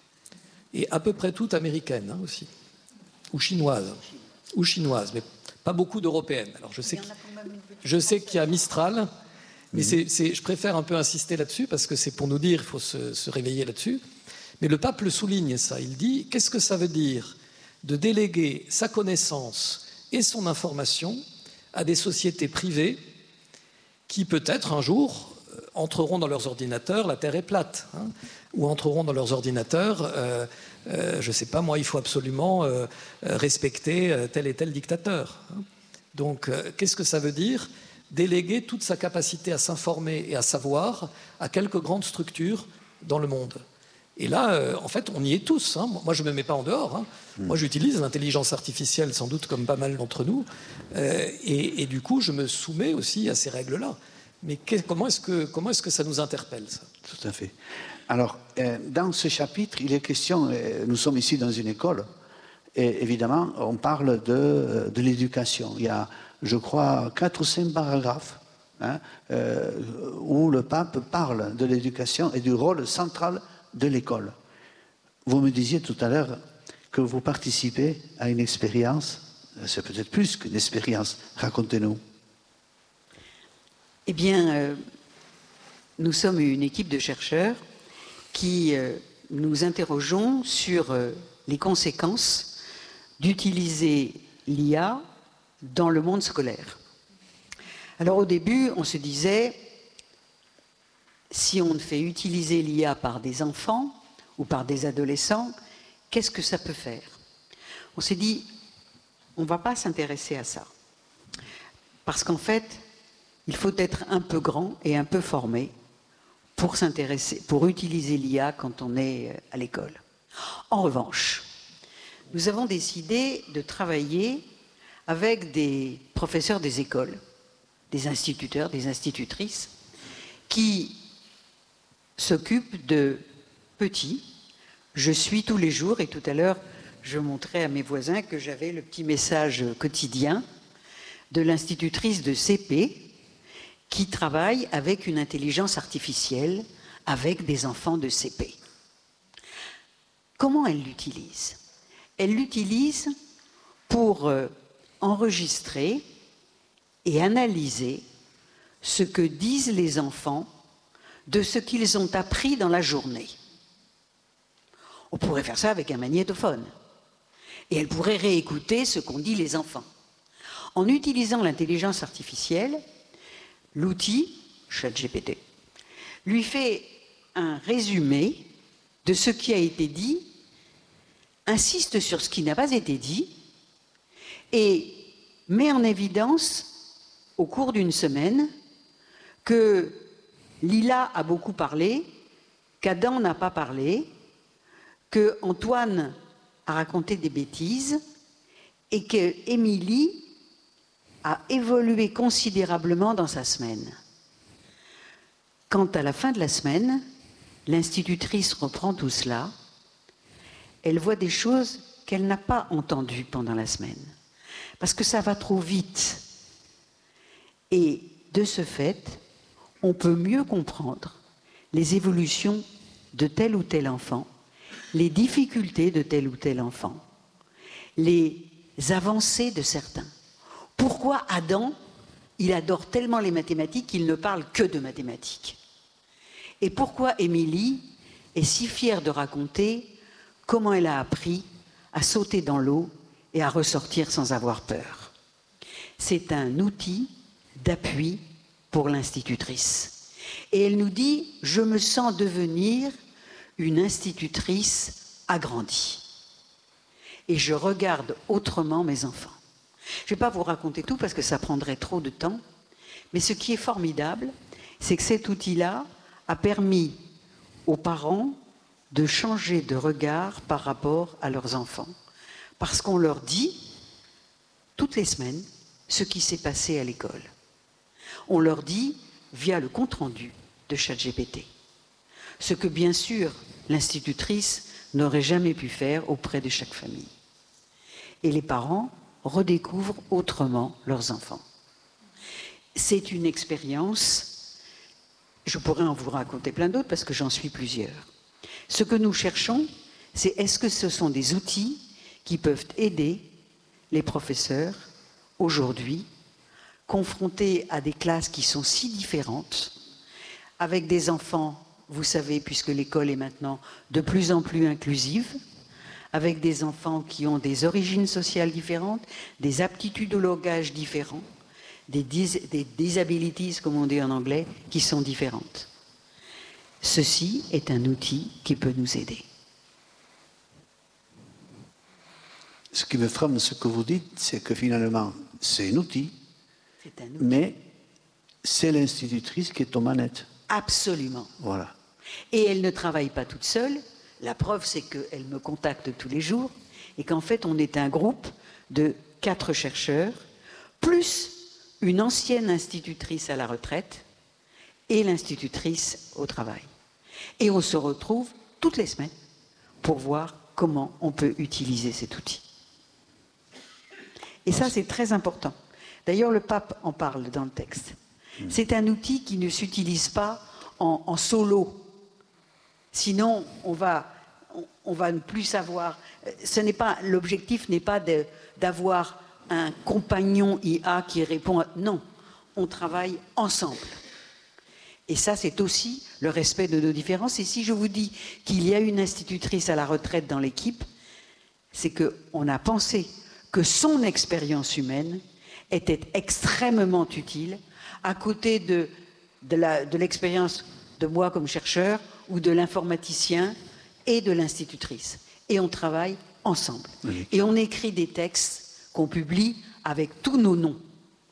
et à peu près toutes américaines hein, aussi, ou chinoises, ou chinoises, mais pas beaucoup d'européennes. Alors je sais qu'il je sais qu'il y a Mistral, mais c'est, c'est, je préfère un peu insister là-dessus, parce que c'est pour nous dire, il faut se, se réveiller là-dessus. Mais le pape le souligne ça, il dit, qu'est-ce que ça veut dire de déléguer sa connaissance et son information à des sociétés privées qui peut-être un jour entreront dans leurs ordinateurs, la Terre est plate, hein, ou entreront dans leurs ordinateurs, euh, euh, je ne sais pas moi, il faut absolument euh, respecter tel et tel dictateur. Hein. Donc euh, qu'est-ce que ça veut dire? Déléguer toute sa capacité à s'informer et à savoir à quelques grandes structures dans le monde. Et là, euh, en fait, on y est tous. Hein. Moi, je ne me mets pas en dehors. Hein. Mmh. Moi, j'utilise l'intelligence artificielle, sans doute comme pas mal d'entre nous. Euh, et, et du coup, je me soumets aussi à ces règles-là. Mais que, comment est-ce que, comment est-ce que ça nous interpelle, ça? Tout à fait. Alors, euh, dans ce chapitre, il est question, euh, nous sommes ici dans une école, et évidemment, on parle de, de l'éducation. Il y a, je crois, quatre ou cinq paragraphes hein, euh, où le pape parle de l'éducation et du rôle central de l'école. Vous me disiez tout à l'heure que vous participez à une expérience, c'est peut-être plus qu'une expérience, racontez-nous. Eh bien, euh, nous sommes une équipe de chercheurs qui euh, nous interrogeons sur euh, les conséquences d'utiliser l'I A dans le monde scolaire. Alors au début, on se disait, si on fait utiliser l'I A par des enfants ou par des adolescents, qu'est-ce que ça peut faire? On s'est dit, on ne va pas s'intéresser à ça. Parce qu'en fait, il faut être un peu grand et un peu formé pour s'intéresser, pour utiliser l'I A quand on est à l'école. En revanche, nous avons décidé de travailler avec des professeurs des écoles, des instituteurs, des institutrices, qui s'occupent de petits. Je suis tous les jours, et tout à l'heure, je montrais à mes voisins que j'avais le petit message quotidien de l'institutrice de C P qui travaille avec une intelligence artificielle avec des enfants de C P. Comment elle l'utilise? Elle l'utilise pour enregistrer et analyser ce que disent les enfants de ce qu'ils ont appris dans la journée. On pourrait faire ça avec un magnétophone. Et elle pourrait réécouter ce qu'ont dit les enfants. En utilisant l'intelligence artificielle, l'outil, ChatGPT, lui fait un résumé de ce qui a été dit, insiste sur ce qui n'a pas été dit, et met en évidence, au cours d'une semaine, que Lila a beaucoup parlé, qu'Adam n'a pas parlé, que Antoine a raconté des bêtises et que Émilie a évolué considérablement dans sa semaine. Quand à la fin de la semaine, l'institutrice reprend tout cela, elle voit des choses qu'elle n'a pas entendues pendant la semaine, parce que ça va trop vite. Et de ce fait, on peut mieux comprendre les évolutions de tel ou tel enfant, les difficultés de tel ou tel enfant, les avancées de certains. Pourquoi Adam, il adore tellement les mathématiques qu'il ne parle que de mathématiques? Et pourquoi Émilie est si fière de raconter comment elle a appris à sauter dans l'eau et à ressortir sans avoir peur? C'est un outil d'appui pour l'institutrice. Et elle nous dit « Je me sens devenir une institutrice agrandie. Et je regarde autrement mes enfants. » Je ne vais pas vous raconter tout parce que ça prendrait trop de temps, mais ce qui est formidable, c'est que cet outil-là a permis aux parents de changer de regard par rapport à leurs enfants. Parce qu'on leur dit, toutes les semaines, ce qui s'est passé à l'école. On leur dit, via le compte-rendu de ChatGPT, ce que bien sûr l'institutrice n'aurait jamais pu faire auprès de chaque famille. Et les parents redécouvrent autrement leurs enfants. C'est une expérience, je pourrais en vous raconter plein d'autres parce que j'en suis plusieurs. Ce que nous cherchons, c'est est-ce que ce sont des outils qui peuvent aider les professeurs aujourd'hui, confrontés à des classes qui sont si différentes, avec des enfants, vous savez, puisque l'école est maintenant de plus en plus inclusive, avec des enfants qui ont des origines sociales différentes, des aptitudes au langage différentes, des, dis des disabilities, comme on dit en anglais, qui sont différentes. Ceci est un outil qui peut nous aider. Ce qui me frappe dans ce que vous dites, c'est que finalement, c'est un outil, C'est un outil. mais c'est l'institutrice qui est aux manettes. Absolument. Voilà. Et elle ne travaille pas toute seule. La preuve, c'est qu'elle me contacte tous les jours et qu'en fait, on est un groupe de quatre chercheurs, plus une ancienne institutrice à la retraite et l'institutrice au travail. Et on se retrouve toutes les semaines pour voir comment on peut utiliser cet outil. Et ça, c'est très important. D'ailleurs, le pape en parle dans le texte. C'est un outil qui ne s'utilise pas en, en solo. Sinon, on va, on, on va ne plus savoir. Ce n'est pas, l'objectif n'est pas d'avoir un compagnon I A qui répond à... Non, on travaille ensemble. Et ça, c'est aussi le respect de nos différences. Et si je vous dis qu'il y a une institutrice à la retraite dans l'équipe, c'est qu'on a pensé que son expérience humaine était extrêmement utile à côté de, de l'expérience de moi comme chercheur ou de l'informaticien et de l'institutrice. Et on travaille ensemble. Oui. Et on écrit des textes qu'on publie avec tous nos noms.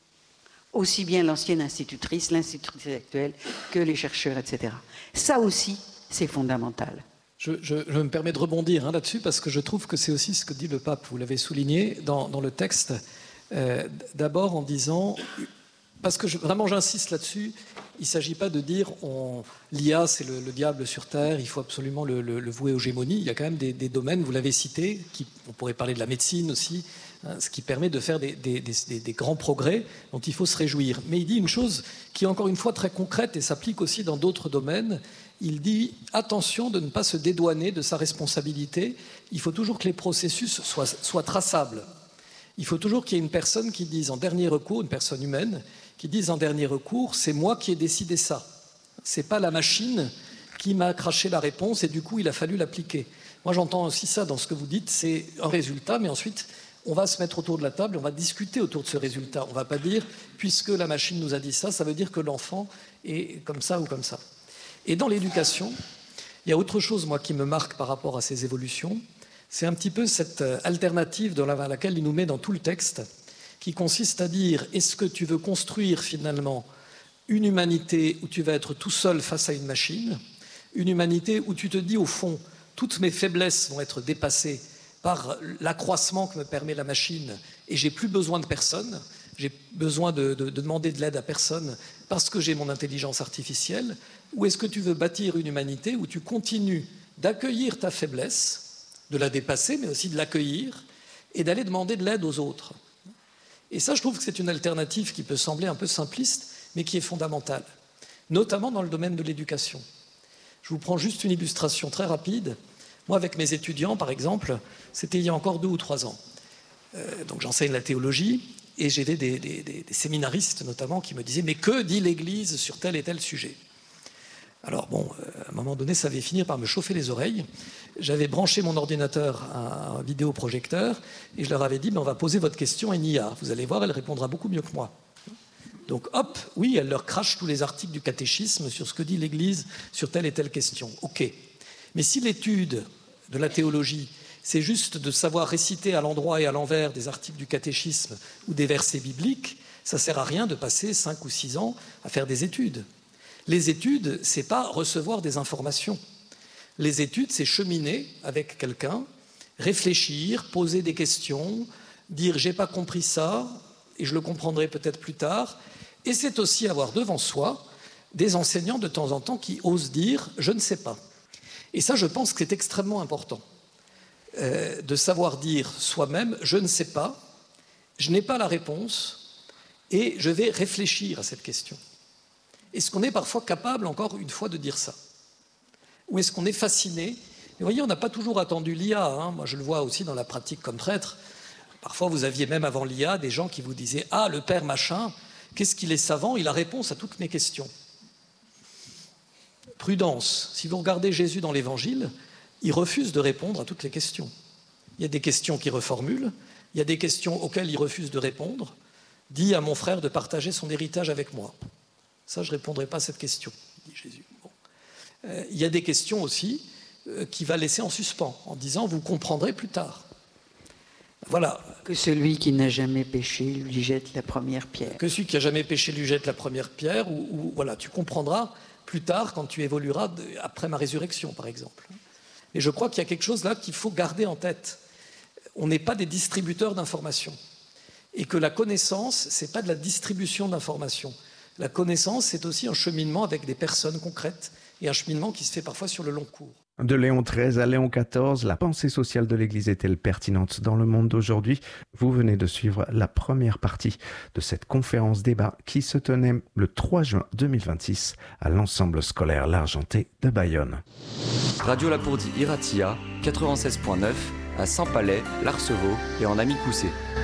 Aussi bien l'ancienne institutrice, l'institutrice actuelle, que les chercheurs, et cetera. Ça aussi, c'est fondamental. Je, je, je me permets de rebondir hein, là-dessus parce que je trouve que c'est aussi ce que dit le pape, vous l'avez souligné dans, dans le texte, euh, d'abord en disant, parce que je, vraiment j'insiste là-dessus, il ne s'agit pas de dire l'I A c'est le, le diable sur Terre, il faut absolument le, le, le vouer aux gémonies, il y a quand même des, des domaines, vous l'avez cité, qui, on pourrait parler de la médecine aussi, hein, ce qui permet de faire des, des, des, des grands progrès dont il faut se réjouir. Mais il dit une chose qui est encore une fois très concrète et s'applique aussi dans d'autres domaines. Il dit attention de ne pas se dédouaner de sa responsabilité. Il faut toujours que les processus soient, soient traçables. Il faut toujours qu'il y ait une personne qui dise en dernier recours, une personne humaine, qui dise en dernier recours, c'est moi qui ai décidé ça. C'est pas la machine qui m'a craché la réponse et du coup il a fallu l'appliquer. Moi j'entends aussi ça dans ce que vous dites, c'est un résultat, mais ensuite on va se mettre autour de la table, on va discuter autour de ce résultat. On ne va pas dire, puisque la machine nous a dit ça, ça veut dire que l'enfant est comme ça ou comme ça. Et dans l'éducation, il y a autre chose, moi, qui me marque par rapport à ces évolutions. C'est un petit peu cette alternative dans laquelle il nous met dans tout le texte, qui consiste à dire, est-ce que tu veux construire finalement une humanité où tu vas être tout seul face à une machine, une humanité où tu te dis, au fond, toutes mes faiblesses vont être dépassées par l'accroissement que me permet la machine et j'ai plus besoin de personne, j'ai besoin de, de, de demander de l'aide à personne parce que j'ai mon intelligence artificielle, ou est-ce que tu veux bâtir une humanité où tu continues d'accueillir ta faiblesse, de la dépasser, mais aussi de l'accueillir et d'aller demander de l'aide aux autres. Et ça, je trouve que c'est une alternative qui peut sembler un peu simpliste, mais qui est fondamentale, notamment dans le domaine de l'éducation. Je vous prends juste une illustration très rapide. Moi, avec mes étudiants, par exemple, c'était il y a encore deux ou trois ans. Euh, donc j'enseigne la théologie, Et j'avais des, des, des, des séminaristes notamment qui me disaient « Mais que dit l'Église sur tel et tel sujet ?» Alors bon, à un moment donné, ça avait fini par me chauffer les oreilles. J'avais branché mon ordinateur à un vidéoprojecteur et je leur avais dit « On va poser votre question à une I A. Vous allez voir, elle répondra beaucoup mieux que moi. » Donc hop, oui, elle leur crache tous les articles du catéchisme sur ce que dit l'Église sur telle et telle question. Ok. Mais si l'étude de la théologie, c'est juste de savoir réciter à l'endroit et à l'envers des articles du catéchisme ou des versets bibliques, ça ne sert à rien de passer cinq ou six ans à faire des études. Les études, ce n'est pas recevoir des informations. Les études, c'est cheminer avec quelqu'un, réfléchir, poser des questions, dire « j'ai pas compris ça et je le comprendrai peut-être plus tard ». Et c'est aussi avoir devant soi des enseignants de temps en temps qui osent dire « je ne sais pas ». Et ça, je pense que c'est extrêmement important. Euh, de savoir dire soi-même « je ne sais pas, je n'ai pas la réponse et je vais réfléchir à cette question ». Est-ce qu'on est parfois capable, encore une fois, de dire ça? Ou est-ce qu'on est fasciné? Mais vous voyez, on n'a pas toujours attendu l'I A. Hein. Moi, je le vois aussi dans la pratique comme prêtre. Parfois, vous aviez même avant l'I A des gens qui vous disaient « Ah, le père machin, qu'est-ce qu'il est savant, il a réponse à toutes mes questions. » Prudence, si vous regardez Jésus dans l'Évangile, il refuse de répondre à toutes les questions. Il y a des questions qu'il reformule, il y a des questions auxquelles il refuse de répondre. « Dis à mon frère de partager son héritage avec moi. » Ça, je ne répondrai pas à cette question, dit Jésus. Bon. Euh, il y a des questions aussi euh, qu'il va laisser en suspens, en disant « vous comprendrez plus tard ». Voilà. Que celui qui n'a jamais péché lui jette la première pierre. Que celui qui n'a jamais péché lui jette la première pierre, ou, ou voilà, tu comprendras plus tard quand tu évolueras de, après ma résurrection, par exemple. Et je crois qu'il y a quelque chose là qu'il faut garder en tête. On n'est pas des distributeurs d'informations. Et que la connaissance, ce n'est pas de la distribution d'informations. La connaissance, c'est aussi un cheminement avec des personnes concrètes et un cheminement qui se fait parfois sur le long cours. De Léon treize à Léon quatorze, la pensée sociale de l'Église est-elle pertinente dans le monde d'aujourd'hui? Vous venez de suivre la première partie de cette conférence débat qui se tenait le trois juin deux mille vingt-six à l'ensemble scolaire L'Argenté de Bayonne. Radio Lapourdie Iratia, quatre-vingt-seize point neuf à Saint-Palais, l'Arceveau et en Amicoussé.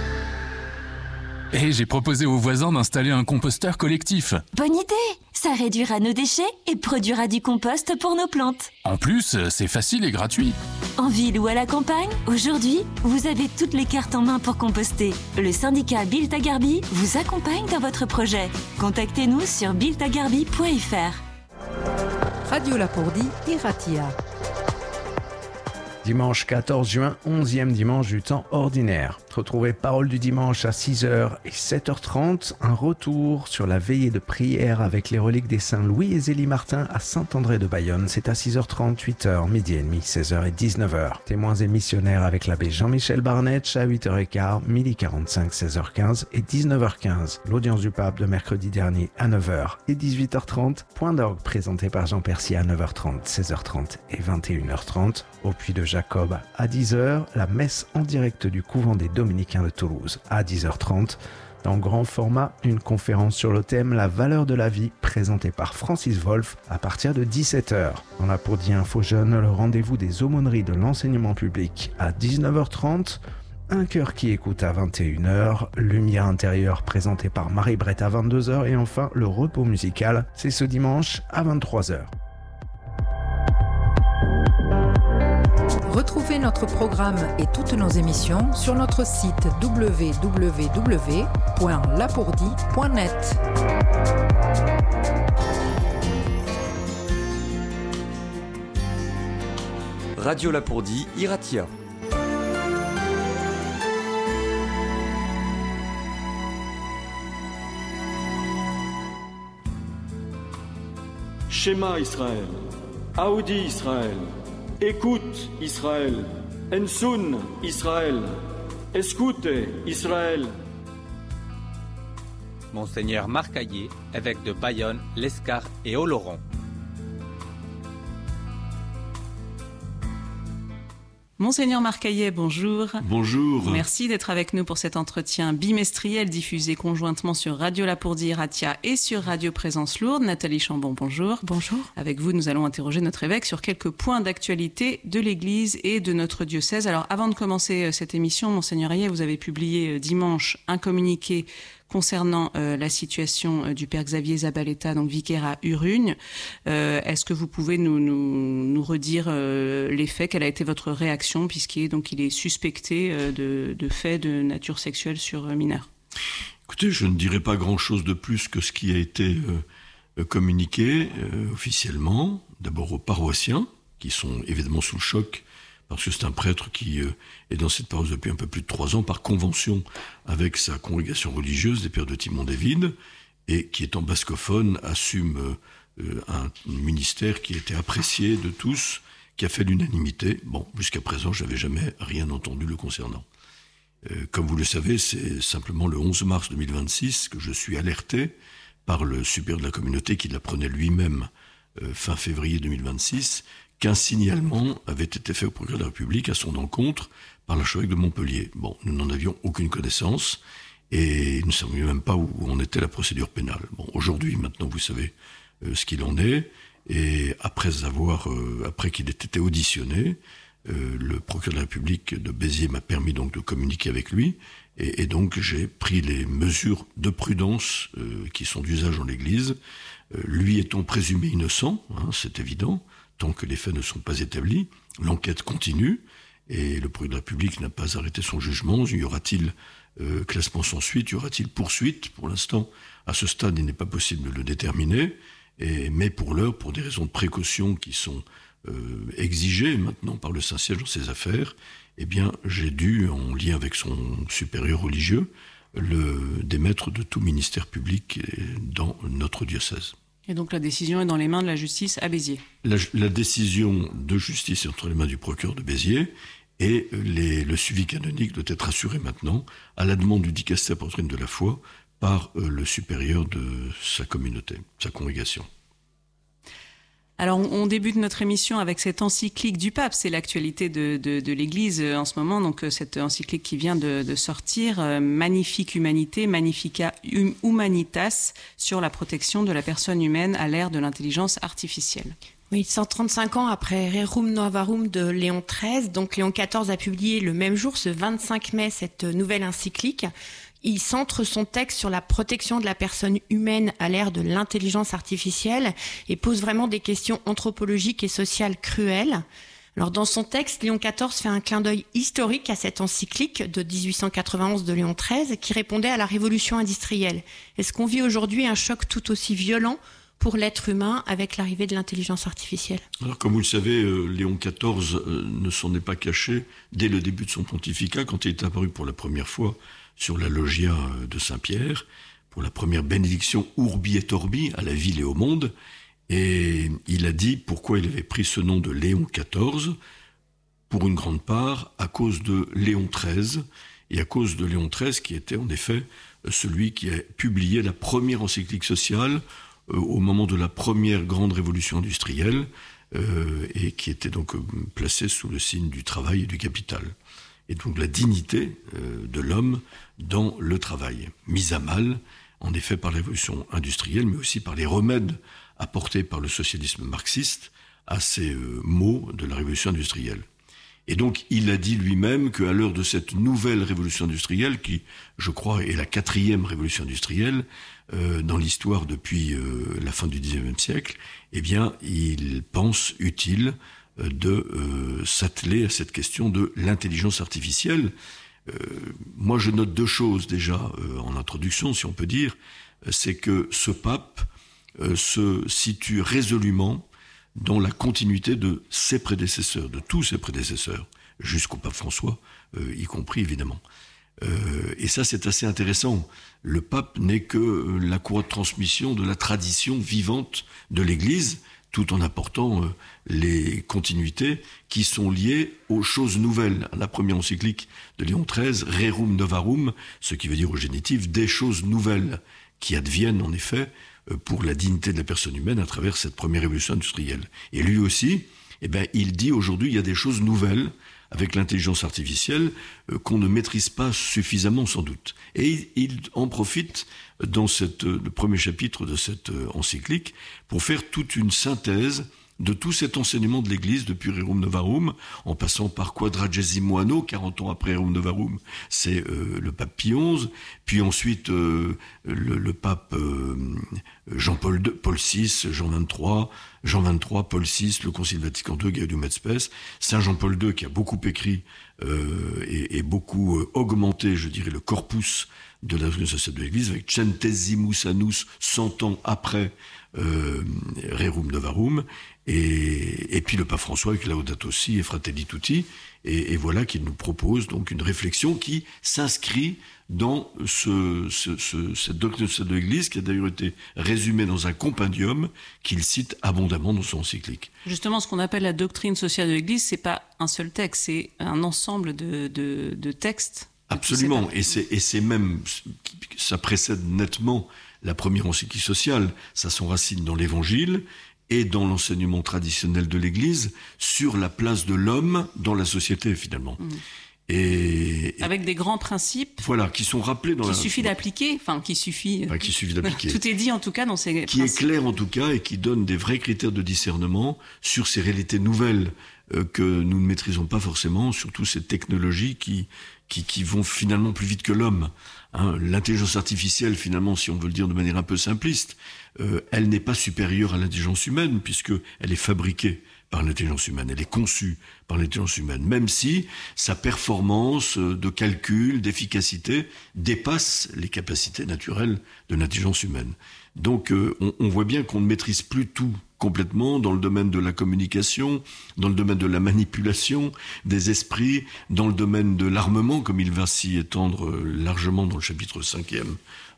Et j'ai proposé aux voisins d'installer un composteur collectif. Bonne idée! Ça réduira nos déchets et produira du compost pour nos plantes. En plus, c'est facile et gratuit. En ville ou à la campagne, aujourd'hui, vous avez toutes les cartes en main pour composter. Le syndicat Built à Garby vous accompagne dans votre projet. Contactez-nous sur built a garby point f r. Radio Lapourdie Iratia. Dimanche quatorze juin, onzième dimanche du temps ordinaire. Retrouvez Parole du dimanche à six heures et sept heures trente. Un retour sur la veillée de prière avec les reliques des saints Louis et Zélie Martin à Saint-André de Bayonne. C'est à six heures trente, huit heures, midi et demi, seize heures et dix-neuf heures. Témoins et missionnaires avec l'abbé Jean-Michel Barnetch à huit heures quinze, midi quarante-cinq, seize heures quinze et dix-neuf heures quinze. L'audience du pape de mercredi dernier à neuf heures et dix-huit heures trente. Point d'orgue présenté par Jean Percy à neuf heures trente, seize heures trente et vingt et une heures trente. Au Puy de Jacob à dix heures, la messe en direct du couvent des Dominicains de Toulouse à dix heures trente. Dans grand format, une conférence sur le thème La valeur de la vie présentée par Francis Wolff à partir de dix-sept heures. Dans la Lapourdie Info Jeune, le rendez-vous des aumôneries de l'enseignement public à dix-neuf heures trente. Un cœur qui écoute à vingt et une heures, Lumière intérieure présentée par Marie-Brette à vingt-deux heures et enfin le repos musical, c'est ce dimanche à vingt-trois heures. Retrouvez notre programme et toutes nos émissions sur notre site w w w point lapourdie point net. Radio Lapourdie Iratia. Shema Israël, Aoudi Israël, écoute Israël, Ensun Israël, escute Israël. Monseigneur Marc Hayé, évêque de Bayonne, l'Escar et Oloron. Monseigneur Marcaillet, bonjour. Bonjour. Merci d'être avec nous pour cet entretien bimestriel diffusé conjointement sur Radio Lapourdie Iratia et sur Radio Présence Lourdes. Nathalie Chambon, bonjour. Bonjour. Avec vous, nous allons interroger notre évêque sur quelques points d'actualité de l'Église et de notre diocèse. Alors, avant de commencer cette émission, Monseigneur Hayet, vous avez publié dimanche un communiqué concernant euh, la situation euh, du Père Xavier Zabaleta, donc vicaire à Urugne. Euh, est-ce que vous pouvez nous, nous, nous redire euh, les faits? Quelle a été votre réaction, puisqu'il est, donc, il est suspecté euh, de, de faits de nature sexuelle sur euh, mineurs? Écoutez, je ne dirai pas grand-chose de plus que ce qui a été euh, communiqué euh, officiellement, d'abord aux paroissiens, qui sont évidemment sous le choc, parce que c'est un prêtre qui euh, est dans cette paroisse depuis un peu plus de trois ans, par convention avec sa congrégation religieuse des Pères de Timon-David, et qui étant bascophone, assume euh, un ministère qui a été apprécié de tous, qui a fait l'unanimité. Bon, jusqu'à présent, je n'avais jamais rien entendu le concernant. Euh, comme vous le savez, c'est simplement le onze mars deux mille vingt-six que je suis alerté par le supérieur de la communauté qui l'apprenait lui-même euh, fin février deux mille vingt-six, qu'un signalement avait été fait au procureur de la République à son encontre par l'archevêque de Montpellier. Bon, nous n'en avions aucune connaissance et nous ne savions même pas où en était la procédure pénale. Bon, aujourd'hui, maintenant, vous savez euh, ce qu'il en est. Et après avoir, euh, après qu'il ait été auditionné, euh, le procureur de la République de Béziers m'a permis donc de communiquer avec lui. Et, et donc, j'ai pris les mesures de prudence euh, qui sont d'usage dans l'Église. Euh, lui étant présumé innocent, hein, c'est évident, tant que les faits ne sont pas établis, l'enquête continue et le procureur de la République n'a pas arrêté son jugement. Y aura-t-il euh, classement sans suite? Y aura-t-il poursuite? Pour l'instant, à ce stade, il n'est pas possible de le déterminer. Et, mais pour l'heure, pour des raisons de précaution qui sont euh, exigées maintenant par le Saint-Siège dans ces affaires, eh bien, j'ai dû, en lien avec son supérieur religieux, le démettre de tout ministère public dans notre diocèse. Et donc la décision est dans les mains de la justice à Béziers. La, la décision de justice est entre les mains du procureur de Béziers et les, le suivi canonique doit être assuré maintenant à la demande du dicaster pour la doctrine de la foi par euh, le supérieur de sa communauté, sa congrégation. Alors, on débute notre émission avec cette encyclique du pape. C'est l'actualité de, de, de l'Église en ce moment. Donc, cette encyclique qui vient de, de sortir, euh, Magnifique Humanité, Magnifica Humanitas, sur la protection de la personne humaine à l'ère de l'intelligence artificielle. Oui, cent trente-cinq ans après Rerum Novarum de Léon treize. Donc, Léon quatorze a publié le même jour, ce vingt-cinq mai, cette nouvelle encyclique. Il centre son texte sur la protection de la personne humaine à l'ère de l'intelligence artificielle et pose vraiment des questions anthropologiques et sociales cruelles. Alors, dans son texte, Léon quatorze fait un clin d'œil historique à cette encyclique de dix-huit cent quatre-vingt-onze de Léon treize qui répondait à la révolution industrielle. Est-ce qu'on vit aujourd'hui un choc tout aussi violent pour l'être humain avec l'arrivée de l'intelligence artificielle? Alors, comme vous le savez, euh, Léon quatorze euh, ne s'en est pas caché dès le début de son pontificat, quand il est apparu pour la première fois sur la loggia de Saint-Pierre, pour la première bénédiction Urbi et Orbi, à la ville et au monde. Et il a dit pourquoi il avait pris ce nom de Léon quatorze, pour une grande part à cause de Léon treize, et à cause de Léon treize qui était en effet celui qui a publié la première encyclique sociale euh, au moment de la première grande révolution industrielle, euh, et qui était donc euh, placée sous le signe du travail et du capital. Et donc la dignité euh, de l'homme dans le travail, mise à mal, en effet, par la révolution industrielle, mais aussi par les remèdes apportés par le socialisme marxiste à ces euh, maux de la révolution industrielle. Et donc, il a dit lui-même qu'à l'heure de cette nouvelle révolution industrielle, qui, je crois, est la quatrième révolution industrielle euh, dans l'histoire depuis euh, la fin du dix-neuvième siècle, eh bien, il pense utile de euh, s'atteler à cette question de l'intelligence artificielle. Euh, moi, je note deux choses déjà euh, en introduction, si on peut dire. C'est que ce pape euh, se situe résolument dans la continuité de ses prédécesseurs, de tous ses prédécesseurs, jusqu'au pape François, euh, y compris évidemment. Euh, et ça, c'est assez intéressant. Le pape n'est que la courroie de transmission de la tradition vivante de l'Église, tout en apportant euh, les continuités qui sont liées aux choses nouvelles. La première encyclique de Léon treize, Rerum Novarum, ce qui veut dire au génitif des choses nouvelles qui adviennent en effet euh, pour la dignité de la personne humaine à travers cette première révolution industrielle. Et lui aussi, eh ben, il dit aujourd'hui il y a des choses nouvelles avec l'intelligence artificielle euh, qu'on ne maîtrise pas suffisamment sans doute. Et il, il en profite dans cette, le premier chapitre de cette euh, encyclique pour faire toute une synthèse de tout cet enseignement de l'Église depuis Rerum Novarum, en passant par Quadragesimo Anno, quarante ans après Rerum Novarum, c'est euh, le pape Pie onze, puis ensuite euh, le, le pape euh, Jean-Paul deux, Paul six, Jean vingt-trois, Jean vingt-trois, Paul six, le Concile Vatican deux, Gaudium et Spes, Saint Jean-Paul deux qui a beaucoup écrit euh, et, et beaucoup euh, augmenté, je dirais, le corpus de la doctrine sociale de l'Église, avec Centesimus Annus, cent ans après euh, Rerum Novarum, et, et puis le pape François avec Laudato Si et Fratelli Tutti, et, et voilà qu'il nous propose donc une réflexion qui s'inscrit dans ce, ce, ce, cette doctrine sociale de l'Église, qui a d'ailleurs été résumée dans un compendium qu'il cite abondamment dans son encyclique. Justement, ce qu'on appelle la doctrine sociale de l'Église, c'est pas un seul texte, c'est un ensemble de, de, de textes. Absolument, et c'est, et c'est même, ça précède nettement la première encyclique sociale, ça s'enracine dans l'Évangile et dans l'enseignement traditionnel de l'Église sur la place de l'homme dans la société finalement. Mmh. Et, avec des grands principes, voilà, qui sont rappelés dans qu'il la... suffit d'appliquer, enfin qui suffit, enfin, qui suffit d'appliquer. Tout est dit en tout cas dans ces qui principes. Est clair en tout cas et qui donne des vrais critères de discernement sur ces réalités nouvelles euh, que nous ne maîtrisons pas forcément, surtout ces technologies qui qui, qui vont finalement plus vite que l'homme. Hein, l'intelligence artificielle, finalement, si on veut le dire de manière un peu simpliste, euh, elle n'est pas supérieure à l'intelligence humaine puisque elle est fabriquée par l'intelligence humaine, elle est conçue par l'intelligence humaine, même si sa performance de calcul, d'efficacité dépasse les capacités naturelles de l'intelligence humaine. Donc euh, on, on voit bien qu'on ne maîtrise plus tout complètement dans le domaine de la communication, dans le domaine de la manipulation des esprits, dans le domaine de l'armement, comme il va s'y étendre largement dans le chapitre cinquième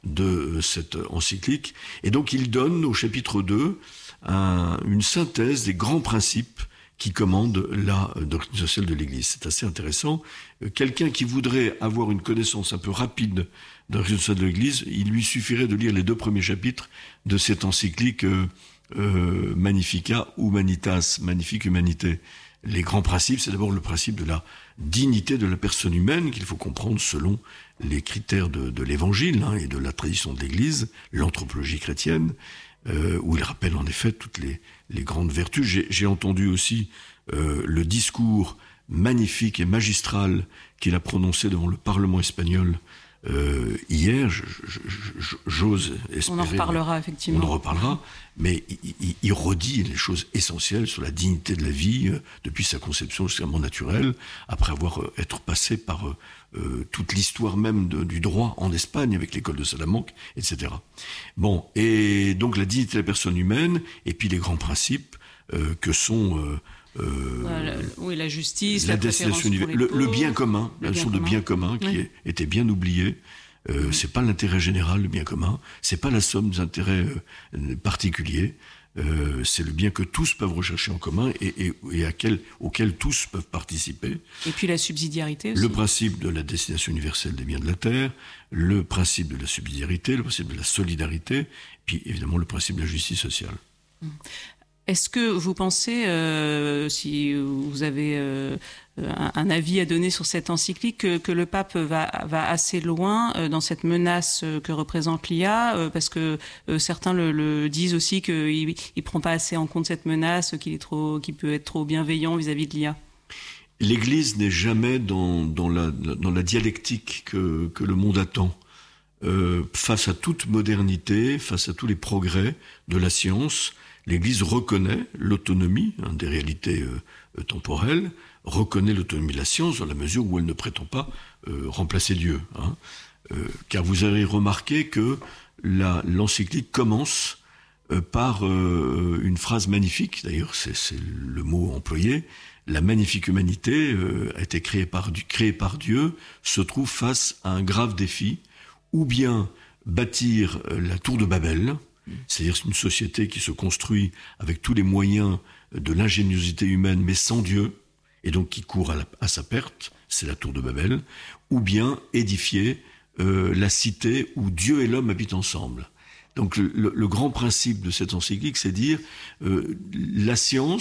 de cette encyclique. Et donc il donne au chapitre deux un, une synthèse des grands principes qui commandent la doctrine sociale de l'Église. C'est assez intéressant. Quelqu'un qui voudrait avoir une connaissance un peu rapide de la doctrine sociale de l'Église, il lui suffirait de lire les deux premiers chapitres de cette encyclique euh, euh, Magnificat Humanitas, Magnifique Humanité. Les grands principes, c'est d'abord le principe de la dignité de la personne humaine qu'il faut comprendre selon les critères de, de l'Évangile hein, et de la tradition de l'Église, l'anthropologie chrétienne, euh, où il rappelle en effet toutes les, les grandes vertus. J'ai, j'ai entendu aussi euh, le discours magnifique et magistral qu'il a prononcé devant le Parlement espagnol euh, hier. Je, je, je, j'ose espérer. On en reparlera effectivement. On en reparlera, mais il, il, il redit les choses essentielles sur la dignité de la vie euh, depuis sa conception extrêmement naturelle, après avoir euh, être passé par euh, euh, toute l'histoire même de, du droit en Espagne avec l'école de Salamanque, et cetera. Bon, et donc la dignité de la personne humaine, et puis les grands principes euh, que sont euh, Euh, voilà, oui, la justice, la, la destination universelle, le, le bien commun, la notion de bien commun qui oui. est, était bien oubliée. Euh, oui. C'est pas l'intérêt général, le bien commun. C'est pas la somme des intérêts euh, particuliers. Euh, c'est le bien que tous peuvent rechercher en commun et, et, et à quel, auquel tous peuvent participer. Et puis la subsidiarité aussi. Le principe de la destination universelle des biens de la terre, le principe de la subsidiarité, le principe de la solidarité, puis évidemment le principe de la justice sociale. Mmh. Est-ce que vous pensez, euh, si vous avez euh, un, un avis à donner sur cette encyclique, que, que le pape va, va assez loin euh, dans cette menace que représente l'I A, euh, parce que euh, certains le, le disent aussi qu'il ne prend pas assez en compte cette menace, qu'il est trop, qu'il peut être trop bienveillant vis-à-vis de l'I A? L'Église n'est jamais dans, dans, la, dans la dialectique que, que le monde attend. Euh, face à toute modernité, face à tous les progrès de la science, l'Église reconnaît l'autonomie hein, des réalités euh, temporelles, reconnaît l'autonomie de la science dans la mesure où elle ne prétend pas euh, remplacer Dieu. Hein. Euh, car vous avez remarqué que la, l'encyclique commence euh, par euh, une phrase magnifique, d'ailleurs c'est, c'est le mot employé, la magnifique humanité euh, a été créée par, créée par Dieu, se trouve face à un grave défi, ou bien bâtir euh, la tour de Babel, c'est-à-dire une société qui se construit avec tous les moyens de l'ingéniosité humaine, mais sans Dieu, et donc qui court à, la, à sa perte, c'est la tour de Babel, ou bien édifier euh, la cité où Dieu et l'homme habitent ensemble. Donc le, le, le grand principe de cette encyclique, c'est dire euh, la science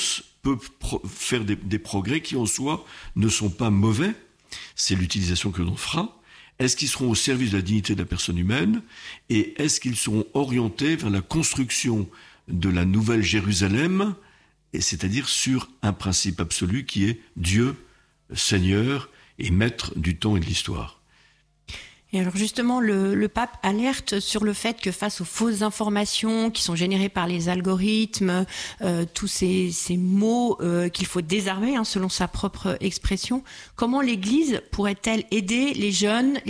peut pro- faire des, des progrès qui en soi ne sont pas mauvais. C'est l'utilisation que l'on fera. Est-ce qu'ils seront au service de la dignité de la personne humaine? Et est-ce qu'ils seront orientés vers la construction de la nouvelle Jérusalem, et c'est-à-dire sur un principe absolu qui est Dieu, Seigneur et maître du temps et de l'histoire? Et alors justement, le, le pape alerte sur le fait que face aux fausses informations qui sont générées par les algorithmes, euh, tous ces, ces mots euh, qu'il faut désarmer, hein, selon sa propre expression, comment l'Église pourrait-elle aider les jeunes,